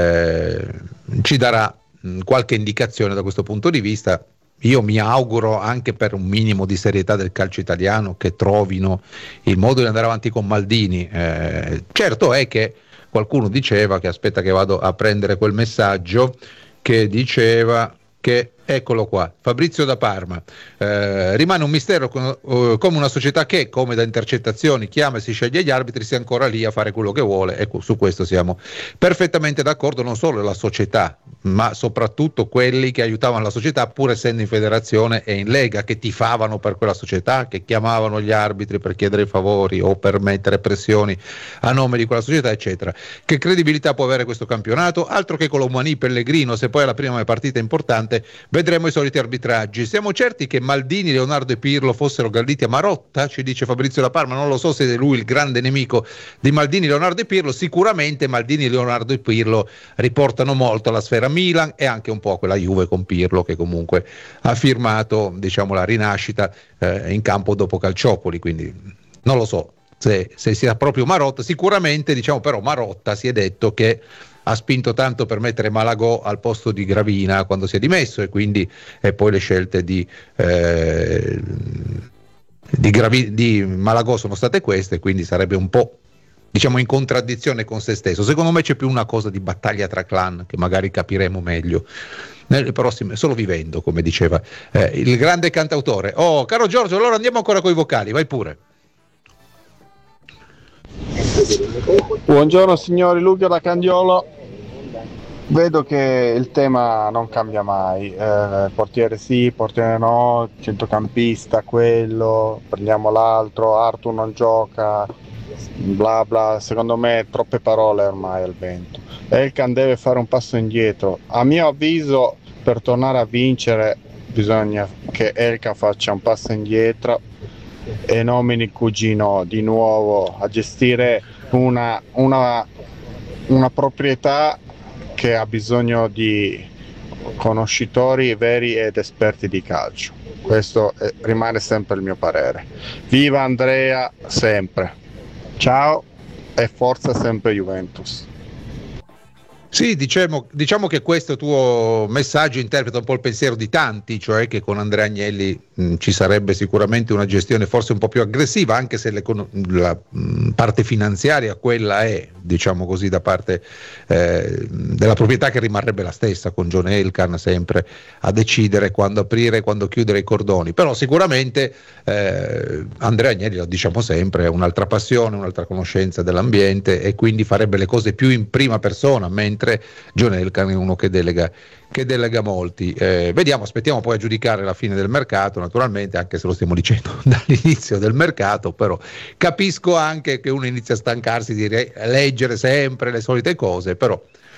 S3: ci darà qualche indicazione da questo punto di vista. Io mi auguro, anche per un minimo di serietà del calcio italiano, che trovino il modo di andare avanti con Maldini. Certo è che qualcuno diceva, che aspetta che vado a prendere quel messaggio, che diceva che, eccolo qua, Fabrizio da Parma, rimane un mistero come una società che, come da intercettazioni, chiama e si sceglie gli arbitri, sia ancora lì a fare quello che vuole. Ecco, su questo siamo perfettamente d'accordo, non solo la società, ma soprattutto quelli che aiutavano la società pur essendo in federazione e in Lega, che tifavano per quella società, che chiamavano gli arbitri per chiedere favori o per mettere pressioni a nome di quella società, eccetera. Che credibilità può avere questo campionato? Altro che Colomani, Pellegrino, se poi alla prima partita importante vedremo i soliti arbitraggi. Siamo certi che Maldini, Leonardo e Pirlo fossero galliti a Marotta? Ci dice Fabrizio da Parma. Non lo so se è lui il grande nemico di Maldini, Leonardo e Pirlo. Sicuramente Maldini, Leonardo e Pirlo riportano molto alla sfera Milan e anche un po' a quella Juve con Pirlo, che comunque ha firmato, diciamo, la rinascita in campo dopo Calciopoli. Quindi non lo so se sia proprio Marotta. Sicuramente, diciamo, però Marotta si è detto che ha spinto tanto per mettere Malagò al posto di Gravina quando si è dimesso, e quindi poi le scelte di Malagò sono state queste, quindi sarebbe un po', diciamo, in contraddizione con se stesso. Secondo me c'è più una cosa di battaglia tra clan, che magari capiremo meglio nelle prossime, solo vivendo, come diceva il grande cantautore. Oh, caro Giorgio, allora andiamo ancora coi vocali, vai pure.
S9: Buongiorno signori, Luca da Candiolo. Vedo che il tema non cambia mai, portiere sì, portiere no, centrocampista quello, prendiamo l'altro, Arthur non gioca, bla bla. Secondo me troppe parole ormai al vento. Elkan deve fare un passo indietro. A mio avviso, per tornare a vincere bisogna che Elkan faccia un passo indietro e nomini Cugino di nuovo a gestire una proprietà che ha bisogno di conoscitori veri ed esperti di calcio. Questo rimane sempre il mio parere. Viva Andrea sempre, ciao e forza sempre Juventus.
S3: Sì, diciamo che questo tuo messaggio interpreta un po' il pensiero di tanti, cioè che con Andrea Agnelli ci sarebbe sicuramente una gestione forse un po' più aggressiva, anche se la parte finanziaria quella è, diciamo così, da parte della proprietà, che rimarrebbe la stessa, con John Elkann sempre a decidere quando aprire e quando chiudere i cordoni. Però sicuramente Andrea Agnelli, lo diciamo sempre, è un'altra passione, un'altra conoscenza dell'ambiente, e quindi farebbe le cose più in prima persona, mentre John Elkann è uno che delega molti. Vediamo, aspettiamo poi a giudicare la fine del mercato, naturalmente, anche se lo stiamo dicendo dall'inizio del mercato, però capisco anche che uno inizia a stancarsi di leggere sempre le solite cose, però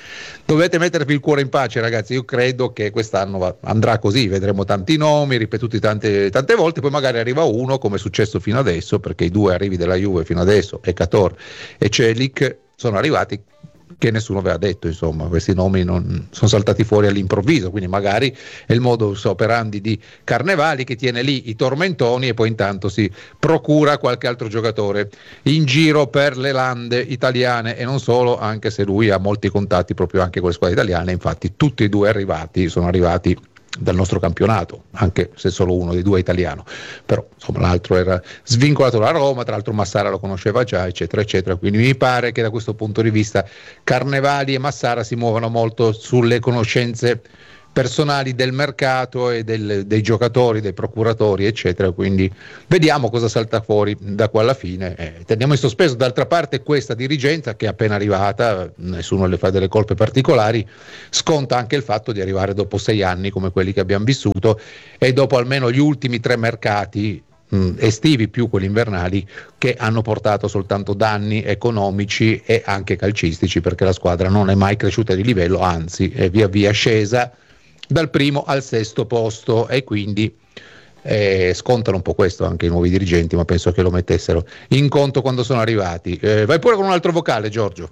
S3: Dovete mettervi il cuore in pace, ragazzi. Io credo che quest'anno andrà così, vedremo tanti nomi ripetuti tante volte, poi magari arriva uno, come è successo fino adesso, perché i due arrivi della Juve fino adesso, Ekator e Celik, sono arrivati che nessuno aveva detto, insomma, questi nomi non sono saltati fuori all'improvviso, quindi magari è il modus operandi di Carnevali, che tiene lì i tormentoni e poi intanto si procura qualche altro giocatore in giro per le lande italiane e non solo, anche se lui ha molti contatti proprio anche con le squadre italiane. Infatti tutti e due sono arrivati dal nostro campionato, anche se solo uno dei due è italiano, però insomma l'altro era svincolato da Roma, tra l'altro Massara lo conosceva già, eccetera eccetera, quindi mi pare che da questo punto di vista Carnevali e Massara si muovono molto sulle conoscenze personali del mercato e dei giocatori, dei procuratori eccetera, quindi vediamo cosa salta fuori da qua alla fine. Teniamo in sospeso. D'altra parte questa dirigenza, che è appena arrivata, nessuno le fa delle colpe particolari, sconta anche il fatto di arrivare dopo 6 anni come quelli che abbiamo vissuto e dopo almeno gli ultimi 3 mercati estivi più quelli invernali, che hanno portato soltanto danni economici e anche calcistici, perché la squadra non è mai cresciuta di livello, anzi è via via scesa dal primo al 6° posto, e quindi scontano un po' questo anche i nuovi dirigenti, ma penso che lo mettessero in conto quando sono arrivati. Vai pure con un altro vocale, Giorgio.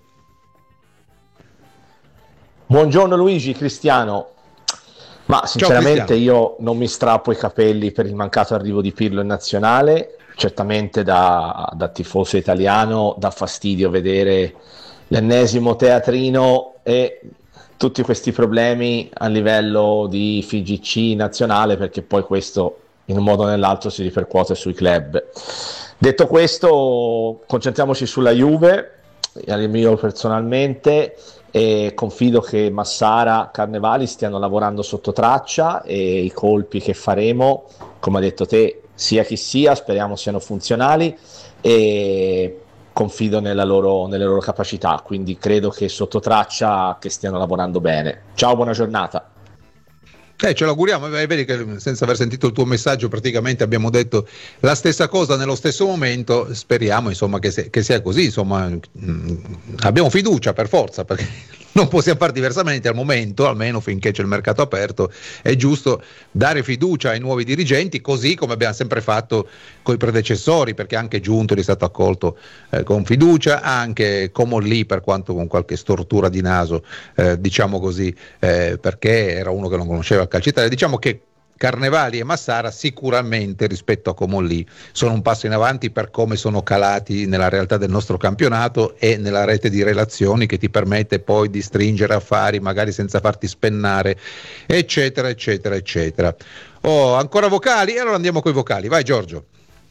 S10: Buongiorno Luigi, Cristiano. Ma sinceramente io non mi strappo i capelli per il mancato arrivo di Pirlo in nazionale. Certamente da tifoso italiano dà fastidio vedere l'ennesimo teatrino e tutti questi problemi a livello di FIGC nazionale, perché poi questo in un modo o nell'altro si ripercuote sui club. Detto questo, concentriamoci sulla Juve. Io personalmente confido che Massara, Carnevali stiano lavorando sotto traccia, e i colpi che faremo, come hai detto te, sia chi sia, speriamo siano funzionali, e confido nelle loro capacità, quindi credo che sotto traccia che stiano lavorando bene. Ciao, buona giornata.
S3: Ce l'auguriamo. Vedi che senza aver sentito il tuo messaggio praticamente abbiamo detto la stessa cosa nello stesso momento. Speriamo insomma che sia così, insomma abbiamo fiducia per forza, perché non possiamo fare diversamente al momento, almeno finché c'è il mercato aperto. È giusto dare fiducia ai nuovi dirigenti, così come abbiamo sempre fatto con i predecessori, perché anche Giuntoli è stato accolto con fiducia, anche Comolli, per quanto con qualche stortura di naso, diciamo così, perché era uno che non conosceva il calcio italiano. Diciamo che Carnevali e Massara sicuramente rispetto a Comolli sono un passo in avanti per come sono calati nella realtà del nostro campionato e nella rete di relazioni che ti permette poi di stringere affari magari senza farti spennare, eccetera eccetera eccetera. Ancora vocali? Allora andiamo coi vocali, vai Giorgio.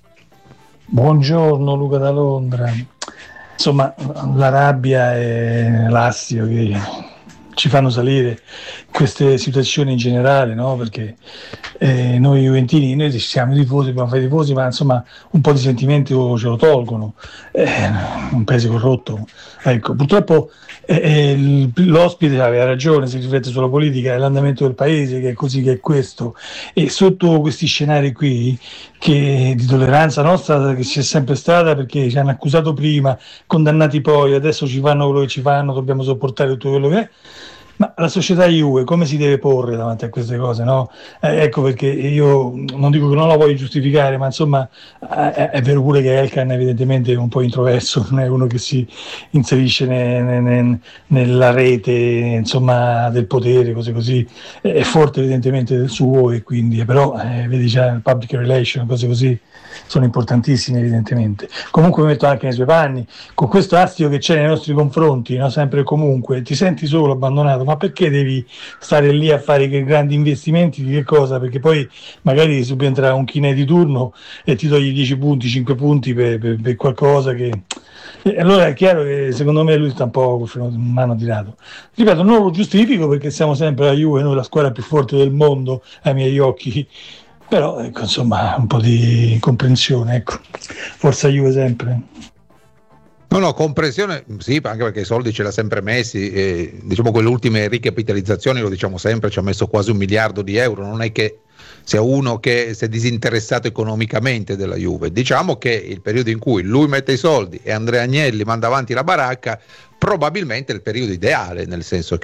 S11: Buongiorno, Luca da Londra. Insomma, la rabbia e l'astio che ci fanno salire queste situazioni in generale, no? Perché noi juventini, noi siamo tifosi, abbiamo fatto i tifosi, ma insomma un po' di sentimento ce lo tolgono. Un paese corrotto, ecco, purtroppo l'ospite aveva ragione, si riflette sulla politica e l'andamento del paese, che è così, che è questo, e sotto questi scenari qui che di tolleranza nostra che c'è sempre stata, perché ci hanno accusato prima, condannati poi, adesso ci fanno quello che ci fanno, dobbiamo sopportare tutto quello che è. Ma la società Juve come si deve porre davanti a queste cose, no? Ecco perché io non dico che non la voglio giustificare, ma insomma è vero pure che Elkan evidentemente è un po' introverso, non è uno che si inserisce nella rete, insomma, del potere, cose così, è forte evidentemente del suo, e quindi però vedi già il public relation, cose così sono importantissime evidentemente. Comunque mi metto anche nei suoi panni, con questo astio che c'è nei nostri confronti, no? Sempre e comunque ti senti solo, abbandonato, ma perché devi stare lì a fare i grandi investimenti di che cosa? Perché poi magari subentra un chinè di turno e ti togli 10 punti, 5 punti per qualcosa che... allora è chiaro che secondo me lui sta un po' con mano tirato. Ripeto, non lo giustifico perché siamo sempre la Juve, noi la squadra più forte del mondo ai miei occhi, però ecco, insomma, un po' di comprensione, ecco. Forza Juve sempre.
S3: No, comprensione sì, anche perché i soldi ce l'ha sempre messi, diciamo quelle ultime ricapitalizzazioni, lo diciamo sempre, ci ha messo quasi 1 miliardo di euro, non è che sia uno che si è disinteressato economicamente della Juve. Diciamo che il periodo in cui lui mette i soldi e Andrea Agnelli manda avanti la baracca probabilmente è il periodo ideale, nel senso che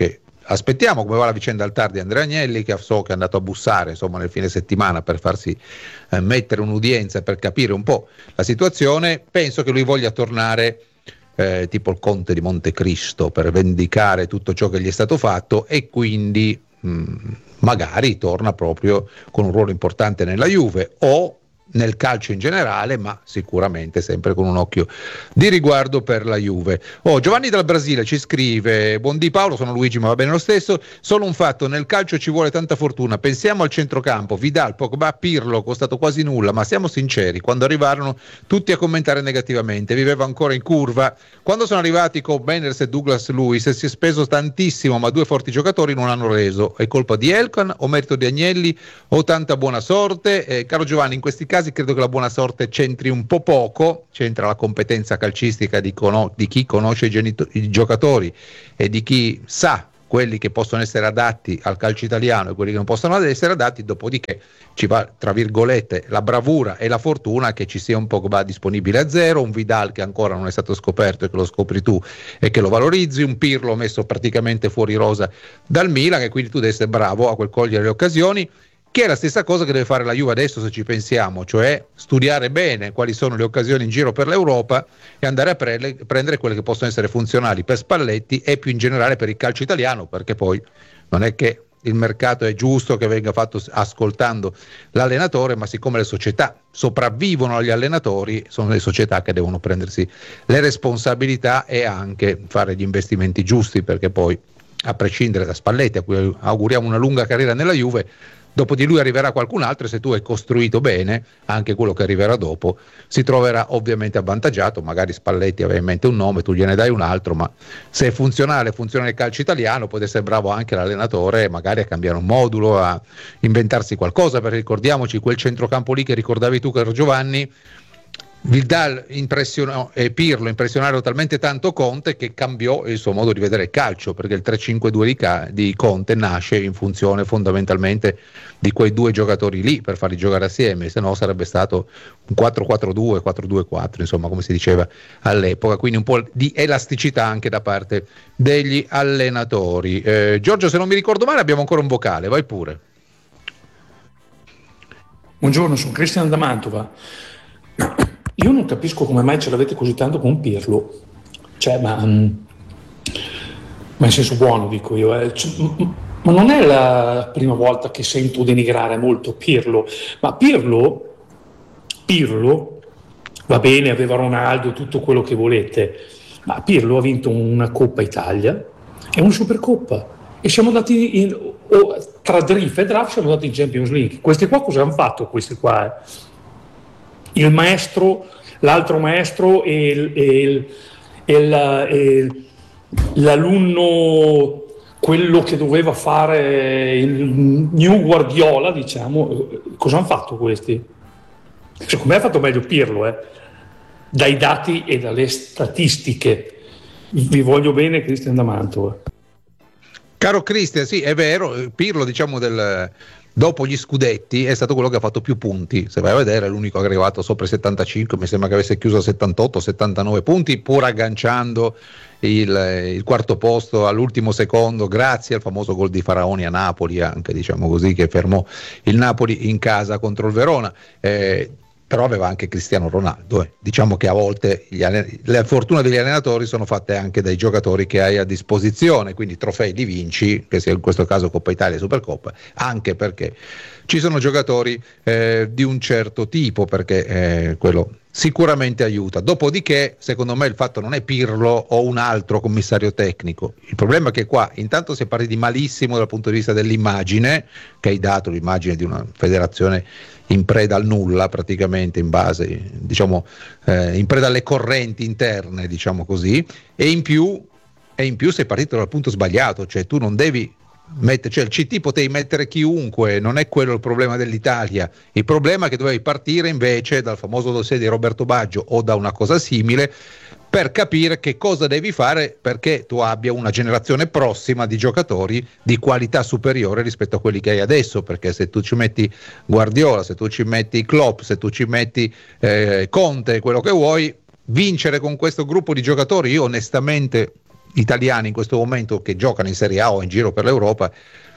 S3: aspettiamo come va la vicenda al TAR di Andrea Agnelli, che so che è andato a bussare insomma nel fine settimana per farsi mettere un'udienza per capire un po' la situazione. Penso che lui voglia tornare tipo il conte di Montecristo per vendicare tutto ciò che gli è stato fatto, e quindi magari torna proprio con un ruolo importante nella Juve o nel calcio in generale, ma sicuramente sempre con un occhio di riguardo per la Juve. Giovanni dal Brasile ci scrive: buondì Paolo, sono Luigi ma va bene lo stesso, solo un fatto, nel calcio ci vuole tanta fortuna, pensiamo al centrocampo, Vidal, Pogba, Pirlo, costato quasi nulla, ma siamo sinceri, quando arrivarono tutti a commentare negativamente, viveva ancora in curva, quando sono arrivati con Benders e Douglas Luiz si è speso tantissimo, ma 2 forti giocatori non hanno reso, è colpa di Elkan o merito di Agnelli o tanta buona sorte? Caro Giovanni, in questi casi credo che la buona sorte c'entri un po' poco, c'entra la competenza calcistica di chi conosce i giocatori e di chi sa quelli che possono essere adatti al calcio italiano e quelli che non possono essere adatti, dopodiché ci va tra virgolette la bravura e la fortuna che ci sia un Pogba disponibile a zero, un Vidal che ancora non è stato scoperto e che lo scopri tu e che lo valorizzi, un Pirlo messo praticamente fuori rosa dal Milan, e quindi tu devi essere bravo a cogliere le occasioni, che è la stessa cosa che deve fare la Juve adesso, se ci pensiamo, cioè studiare bene quali sono le occasioni in giro per l'Europa e andare a prendere quelle che possono essere funzionali per Spalletti e più in generale per il calcio italiano, perché poi non è che il mercato è giusto che venga fatto ascoltando l'allenatore, ma siccome le società sopravvivono agli allenatori, sono le società che devono prendersi le responsabilità e anche fare gli investimenti giusti, perché poi, a prescindere da Spalletti, a cui auguriamo una lunga carriera nella Juve, dopo di lui arriverà qualcun altro, e se tu hai costruito bene, anche quello che arriverà dopo si troverà ovviamente avvantaggiato. Magari Spalletti aveva in mente un nome, tu gliene dai un altro, ma se è funziona il calcio italiano, può essere bravo anche l'allenatore magari a cambiare un modulo, a inventarsi qualcosa, perché ricordiamoci quel centrocampo lì che ricordavi tu, caro Giovanni, Vidal impressionò e Pirlo impressionarono talmente tanto Conte che cambiò il suo modo di vedere il calcio, perché il 3-5-2 di Conte nasce in funzione fondamentalmente di quei 2 giocatori lì per farli giocare assieme, se no sarebbe stato un 4-4-2, 4-2-4, insomma, come si diceva all'epoca, quindi un po' di elasticità anche da parte degli allenatori. Giorgio, se non mi ricordo male abbiamo ancora un vocale, vai pure.
S12: Buongiorno, sono Cristian da Mantova. Io non capisco come mai ce l'avete così tanto con Pirlo, cioè, ma in senso buono dico io, ma non è la prima volta che sento denigrare molto Pirlo, ma Pirlo va bene, aveva Ronaldo, tutto quello che volete, ma Pirlo ha vinto una Coppa Italia e una Supercoppa, e siamo andati tra Drift e Draft siamo andati in Champions League. Questi qua cosa hanno fatto, questi qua? Il maestro, l'altro maestro e l'alunno, quello che doveva fare il new Guardiola, diciamo, cosa hanno fatto questi? Secondo me ha fatto meglio Pirlo, dai dati e dalle statistiche. Vi voglio bene, Cristian da Mantova.
S3: Caro Cristian, sì, è vero, Pirlo, diciamo, dopo gli scudetti è stato quello che ha fatto più punti, se vai a vedere è l'unico che è arrivato sopra i 75, mi sembra che avesse chiuso a 78-79 punti, pur agganciando il quarto posto all'ultimo secondo grazie al famoso gol di Faraoni a Napoli, anche, diciamo così, che fermò il Napoli in casa contro il Verona. Però aveva anche Cristiano Ronaldo, diciamo che a volte le fortune degli allenatori sono fatte anche dai giocatori che hai a disposizione, quindi trofei li vinci, che sia in questo caso Coppa Italia e Supercoppa, anche perché ci sono giocatori di un certo tipo, perché quello sicuramente aiuta. Dopodiché, secondo me, il fatto non è Pirlo o un altro commissario tecnico, il problema è che qua intanto si parla di malissimo dal punto di vista dell'immagine, che hai dato l'immagine di una federazione in preda al nulla praticamente, in base, diciamo, in preda alle correnti interne, diciamo così, e in più sei partito dal punto sbagliato, cioè tu non devi cioè il CT potevi mettere chiunque, non è quello il problema dell'Italia, il problema è che dovevi partire invece dal famoso dossier di Roberto Baggio o da una cosa simile, per capire che cosa devi fare perché tu abbia una generazione prossima di giocatori di qualità superiore rispetto a quelli che hai adesso, perché se tu ci metti Guardiola, se tu ci metti Klopp, se tu ci metti Conte, quello che vuoi, vincere con questo gruppo di giocatori, io onestamente italiani in questo momento che giocano in Serie A o in giro per l'Europa,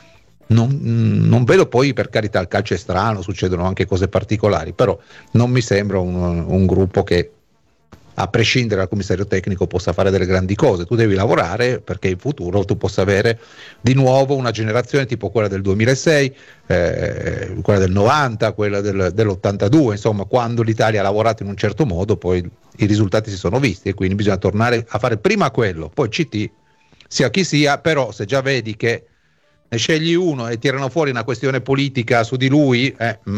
S3: non vedo. Poi, per carità, il calcio è strano, succedono anche cose particolari, però non mi sembra un gruppo che, a prescindere dal commissario tecnico, possa fare delle grandi cose. Tu devi lavorare perché in futuro tu possa avere di nuovo una generazione tipo quella del 2006, quella del 90, quella dell'82, insomma, quando l'Italia ha lavorato in un certo modo, poi i risultati si sono visti, e quindi bisogna tornare a fare prima quello, poi CT, sia chi sia. Però se già vedi che ne scegli uno e tirano fuori una questione politica su di lui,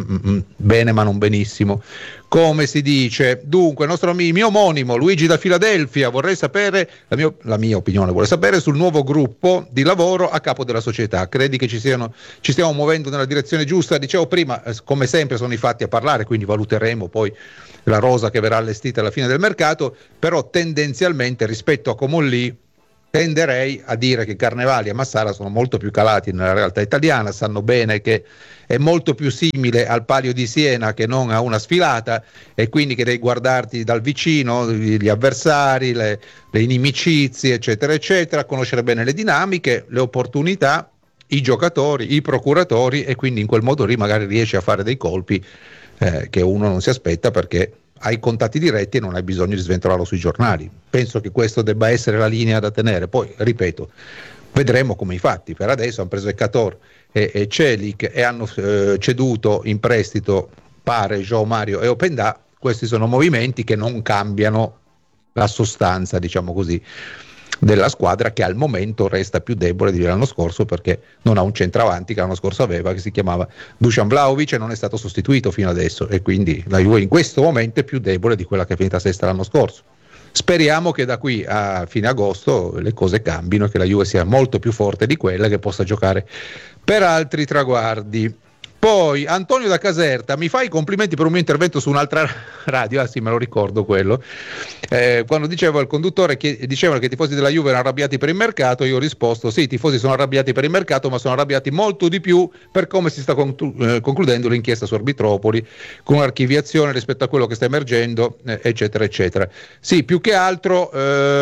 S3: bene ma non benissimo, come si dice. Dunque, mio omonimo Luigi da Filadelfia, vorrei sapere la mia opinione, vuole sapere sul nuovo gruppo di lavoro a capo della società. Credi che ci stiamo muovendo nella direzione giusta? Dicevo prima, come sempre sono i fatti a parlare, quindi valuteremo poi la rosa che verrà allestita alla fine del mercato, però tendenzialmente rispetto a Comolli tenderei a dire che Carnevali e Massara sono molto più calati nella realtà italiana, sanno bene che è molto più simile al Palio di Siena che non a una sfilata, e quindi che devi guardarti dal vicino gli avversari, le inimicizie, eccetera eccetera, conoscere bene le dinamiche, le opportunità, i giocatori, i procuratori, e quindi in quel modo lì magari riesci a fare dei colpi che uno non si aspetta, perché hai contatti diretti e non hai bisogno di sventolarlo sui giornali. Penso che questo debba essere la linea da tenere. Poi, ripeto, vedremo come i fatti. Per adesso hanno preso Ekator e Celik e hanno ceduto in prestito, pare, João Mario e Openda. Questi sono movimenti che non cambiano la sostanza, diciamo così, della squadra, che al momento resta più debole di l'anno scorso, perché non ha un centravanti che l'anno scorso aveva, che si chiamava Dusan Vlahovic, e non è stato sostituito fino adesso, e quindi la Juve in questo momento è più debole di quella che è finita sesta l'anno scorso. Speriamo che da qui a fine agosto le cose cambino e che la Juve sia molto più forte di quella, che possa giocare per altri traguardi. Poi Antonio da Caserta: mi fai i complimenti per un mio intervento su un'altra radio? Ah sì, me lo ricordo quello, quando dicevo al conduttore che dicevano che i tifosi della Juve erano arrabbiati per il mercato. Io ho risposto: sì, i tifosi sono arrabbiati per il mercato, ma sono arrabbiati molto di più per come si sta concludendo l'inchiesta su Arbitropoli, con un'archiviazione rispetto a quello che sta emergendo, eccetera eccetera. Sì, più che altro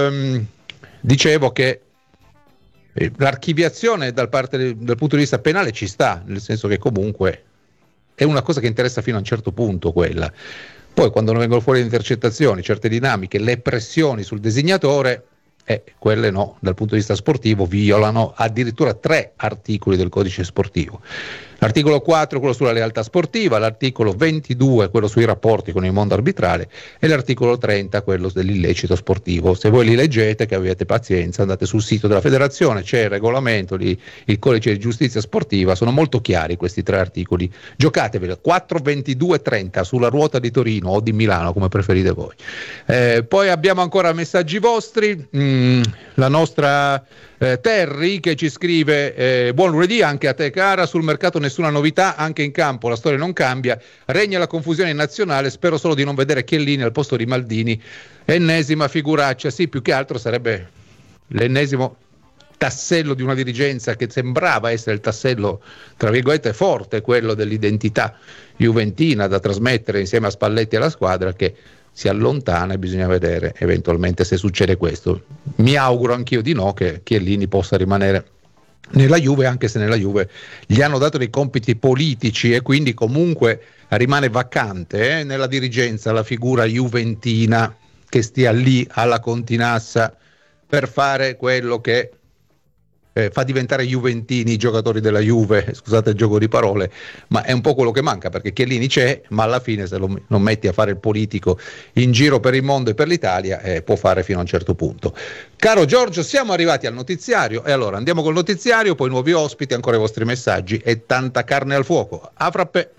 S3: dicevo che l'archiviazione dal punto di vista penale ci sta, nel senso che comunque è una cosa che interessa fino a un certo punto quella. Poi quando non vengono fuori le intercettazioni, certe dinamiche, le pressioni sul designatore, quelle no, dal punto di vista sportivo violano addirittura 3 articoli del codice sportivo. L'articolo 4, quello sulla lealtà sportiva, l'articolo 22, quello sui rapporti con il mondo arbitrale, e l'articolo 30, quello dell'illecito sportivo. Se voi li leggete, che avete pazienza, andate sul sito della federazione, c'è il regolamento, il codice di giustizia sportiva, sono molto chiari questi 3 articoli. Giocateveli, 4, 22, 30 sulla ruota di Torino o di Milano, come preferite voi. Poi abbiamo ancora messaggi vostri, la nostra Terry che ci scrive: buon lunedì anche a te cara, sul mercato nessuna novità, anche in campo la storia non cambia, regna la confusione in nazionale, spero solo di non vedere Chiellini al posto di Maldini, ennesima figuraccia. Sì, più che altro sarebbe l'ennesimo tassello di una dirigenza che sembrava essere il tassello tra virgolette forte, quello dell'identità juventina da trasmettere insieme a Spalletti e alla squadra, che si allontana, e bisogna vedere eventualmente se succede questo. Mi auguro anch'io di no, che Chiellini possa rimanere nella Juve, anche se nella Juve gli hanno dato dei compiti politici e quindi comunque rimane vacante nella dirigenza la figura juventina che stia lì alla continassa per fare quello che fa diventare juventini i giocatori della Juve, scusate il gioco di parole, ma è un po' quello che manca, perché Chiellini c'è, ma alla fine se non metti a fare il politico in giro per il mondo e per l'Italia, può fare fino a un certo punto. Caro Giorgio, siamo arrivati al notiziario, e allora andiamo col notiziario, poi nuovi ospiti, ancora i vostri messaggi e tanta carne al fuoco. A frappè.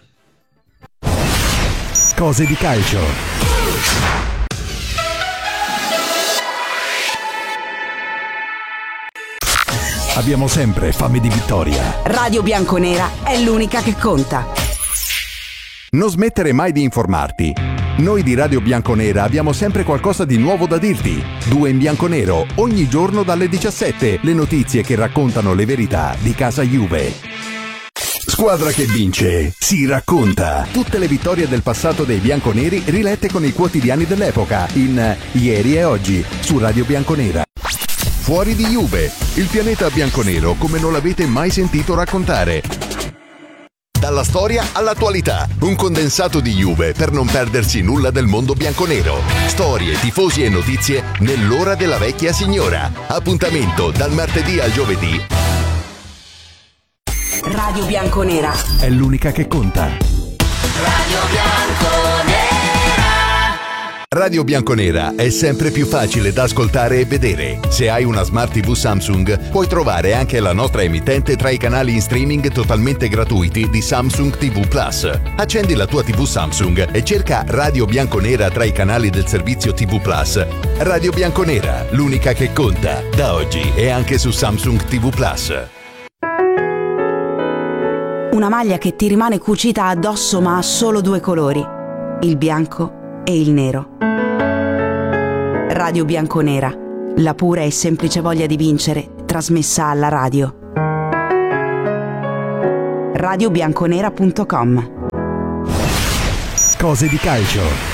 S1: Cose di calcio. Abbiamo sempre fame di vittoria.
S2: Radio Bianconera è l'unica che conta.
S1: Non smettere mai di informarti. Noi di Radio Bianconera abbiamo sempre qualcosa di nuovo da dirti. 2 in bianconero, ogni giorno dalle 17. Le notizie che raccontano le verità di casa Juve. Squadra che vince si racconta. Tutte le vittorie del passato dei bianconeri rilette con i quotidiani dell'epoca in Ieri e Oggi su Radio Bianconera.
S6: fuori di Juve, il pianeta bianconero come non l'avete mai sentito raccontare. Dalla storia all'attualità, un condensato di Juve per non perdersi nulla del mondo bianconero. Storie, tifosi e notizie nell'ora della vecchia signora. Appuntamento dal martedì al giovedì.
S2: Radio Bianconera
S1: è l'unica che conta.
S6: Radio Bianconera. Radio Bianconera è sempre più facile da ascoltare e vedere. Se hai una Smart TV Samsung, puoi trovare anche la nostra emittente tra i canali in streaming totalmente gratuiti di Samsung TV Plus. Accendi la tua TV Samsung e cerca Radio Bianconera tra i canali del servizio TV Plus. Radio Bianconera, l'unica che conta. Da oggi è anche su Samsung TV Plus.
S2: Una maglia che ti rimane cucita addosso ma ha solo due colori, il bianco e il nero. Radio Bianconera, la pura e semplice voglia di vincere, trasmessa alla radio. radiobianconera.com.
S1: Cose di calcio.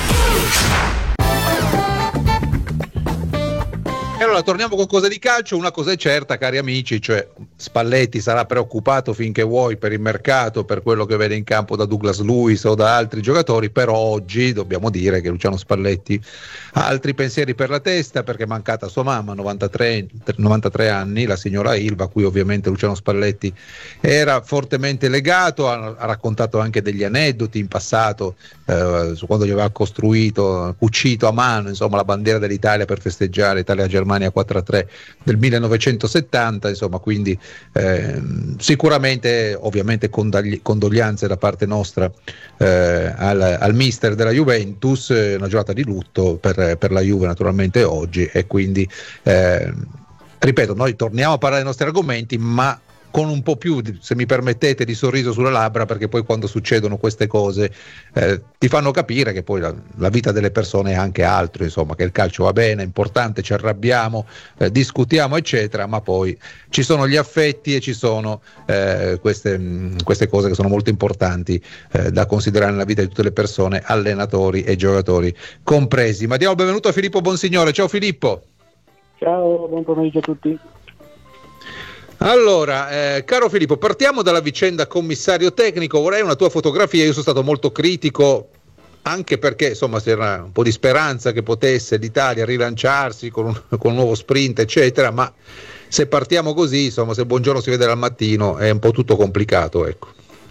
S3: E allora torniamo con cose di calcio. Una cosa è certa, cari amici, cioè Spalletti sarà preoccupato finché vuoi per il mercato, per quello che vede in campo da Douglas Luiz o da altri giocatori, però oggi dobbiamo dire che Luciano Spalletti ha altri pensieri per la testa, perché è mancata sua mamma, 93 anni, la signora Ilva, a cui ovviamente Luciano Spalletti era fortemente legato. Ha raccontato anche degli aneddoti in passato su quando gli aveva cucito a mano, insomma, la bandiera dell'Italia per festeggiare Italia-Germania 4-3 del 1970, insomma, quindi sicuramente ovviamente condoglianze da parte nostra al mister della Juventus, una giornata di lutto per la Juve naturalmente oggi, e quindi ripeto, noi torniamo a parlare dei nostri argomenti, ma con un po' più, se mi permettete, di sorriso sulle labbra, perché poi quando succedono queste cose ti fanno capire che poi la vita delle persone è anche altro, insomma, che il calcio va bene, è importante, ci arrabbiamo, discutiamo eccetera, ma poi ci sono gli affetti e ci sono queste cose che sono molto importanti da considerare nella vita di tutte le persone, allenatori e giocatori compresi. Ma diamo il benvenuto a Filippo Bonsignore. Ciao Filippo.
S13: Ciao, buon pomeriggio a tutti.
S3: Allora, caro Filippo, partiamo dalla vicenda commissario tecnico. Vorrei una tua fotografia. Io sono stato molto critico, anche perché insomma c'era un po' di speranza che potesse l'Italia rilanciarsi con un nuovo sprint eccetera, ma se partiamo così, insomma, se il buongiorno si vede dal mattino è un po' tutto complicato, ecco.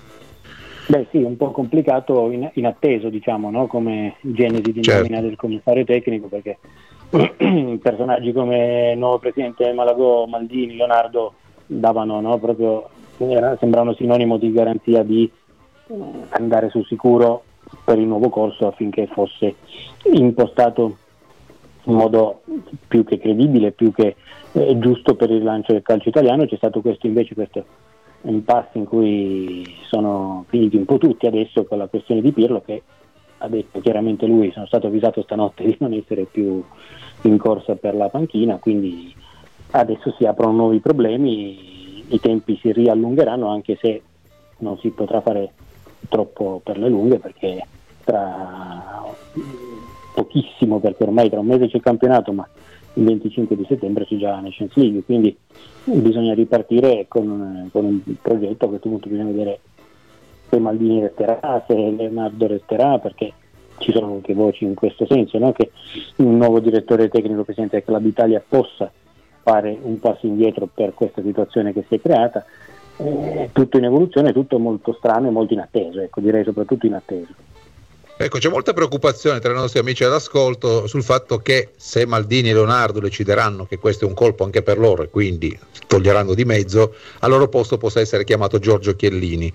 S13: Beh sì, un po' complicato, inatteso, diciamo, no? Come genesi di nomina del commissario tecnico, perché personaggi come il nuovo presidente Malagò, Maldini, Leonardo davano, no? Proprio sembravano sinonimo di garanzia di andare sul sicuro per il nuovo corso, affinché fosse impostato in modo più che credibile, più che giusto per il rilancio del calcio italiano. C'è stato questo impasse in cui sono finiti un po' tutti adesso con la questione di Pirlo, che ha detto chiaramente lui: sono stato avvisato stanotte di non essere più in corsa per la panchina, quindi adesso si aprono nuovi problemi, i tempi si riallungheranno, anche se non si potrà fare troppo per le lunghe, perché tra pochissimo, perché ormai tra un mese c'è il campionato, ma il 25 di settembre c'è già la Nations League, quindi bisogna ripartire con un progetto. A questo punto bisogna vedere se Maldini resterà, se Leonardo resterà, perché ci sono anche voci in questo senso, no? Che un nuovo direttore tecnico, presidente del Club Italia, possa fare un passo indietro per questa situazione che si è creata. Tutto in evoluzione, tutto molto strano e molto inatteso, ecco, direi soprattutto inatteso.
S3: Ecco, c'è molta preoccupazione tra i nostri amici all'ascolto sul fatto che se Maldini e Leonardo decideranno che questo è un colpo anche per loro e quindi toglieranno di mezzo, al loro posto possa essere chiamato Giorgio Chiellini.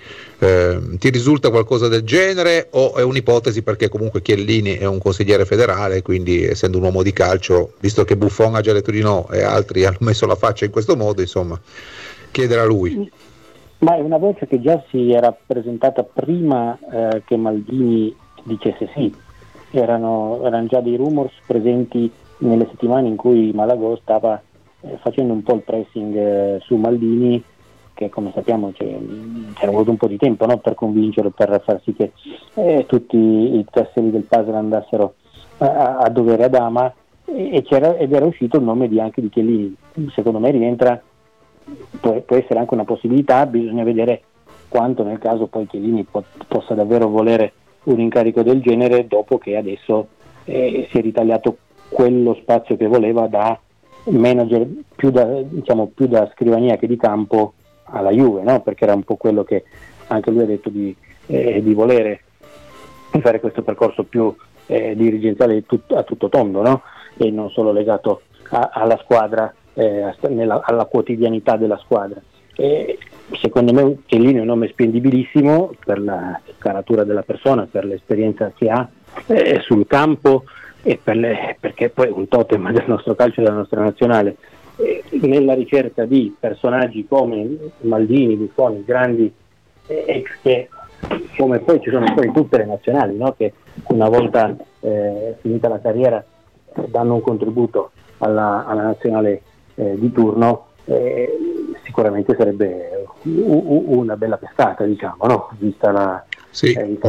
S3: Ti risulta qualcosa del genere o è un'ipotesi, perché comunque Chiellini è un consigliere federale, quindi essendo un uomo di calcio, visto che Buffon ha già detto di no e altri hanno messo la faccia in questo modo, insomma, chiedere a lui?
S13: Ma è una voce che già si era presentata prima che Maldini dicesse sì. Erano già dei rumors presenti nelle settimane in cui Malagò stava facendo un po' il pressing su Maldini, che come sappiamo c'era voluto un po' di tempo, no? Per convincerlo, per far sì che tutti i tasselli del puzzle andassero a dovere ad ama, ed era uscito il nome anche di Chiellini. Secondo me rientra, può essere anche una possibilità, bisogna vedere quanto nel caso poi Chiellini possa davvero volere un incarico del genere, dopo che adesso si è ritagliato quello spazio che voleva da manager, più da scrivania che di campo alla Juve, no? Perché era un po' quello che anche lui ha detto di volere fare questo percorso più dirigenziale a tutto tondo, no? E non solo legato alla squadra, alla quotidianità della squadra. Secondo me Chiellini è un nome spendibilissimo per la caratura della persona, per l'esperienza che ha sul campo e perché poi è un totem del nostro calcio e della nostra nazionale. Nella ricerca di personaggi come Maldini, Buffon, grandi ex, che come poi ci sono poi in tutte le nazionali, no? Che una volta finita la carriera danno un contributo alla nazionale di turno, sicuramente sarebbe una bella pescata, diciamo, no? Vista la,
S3: sì.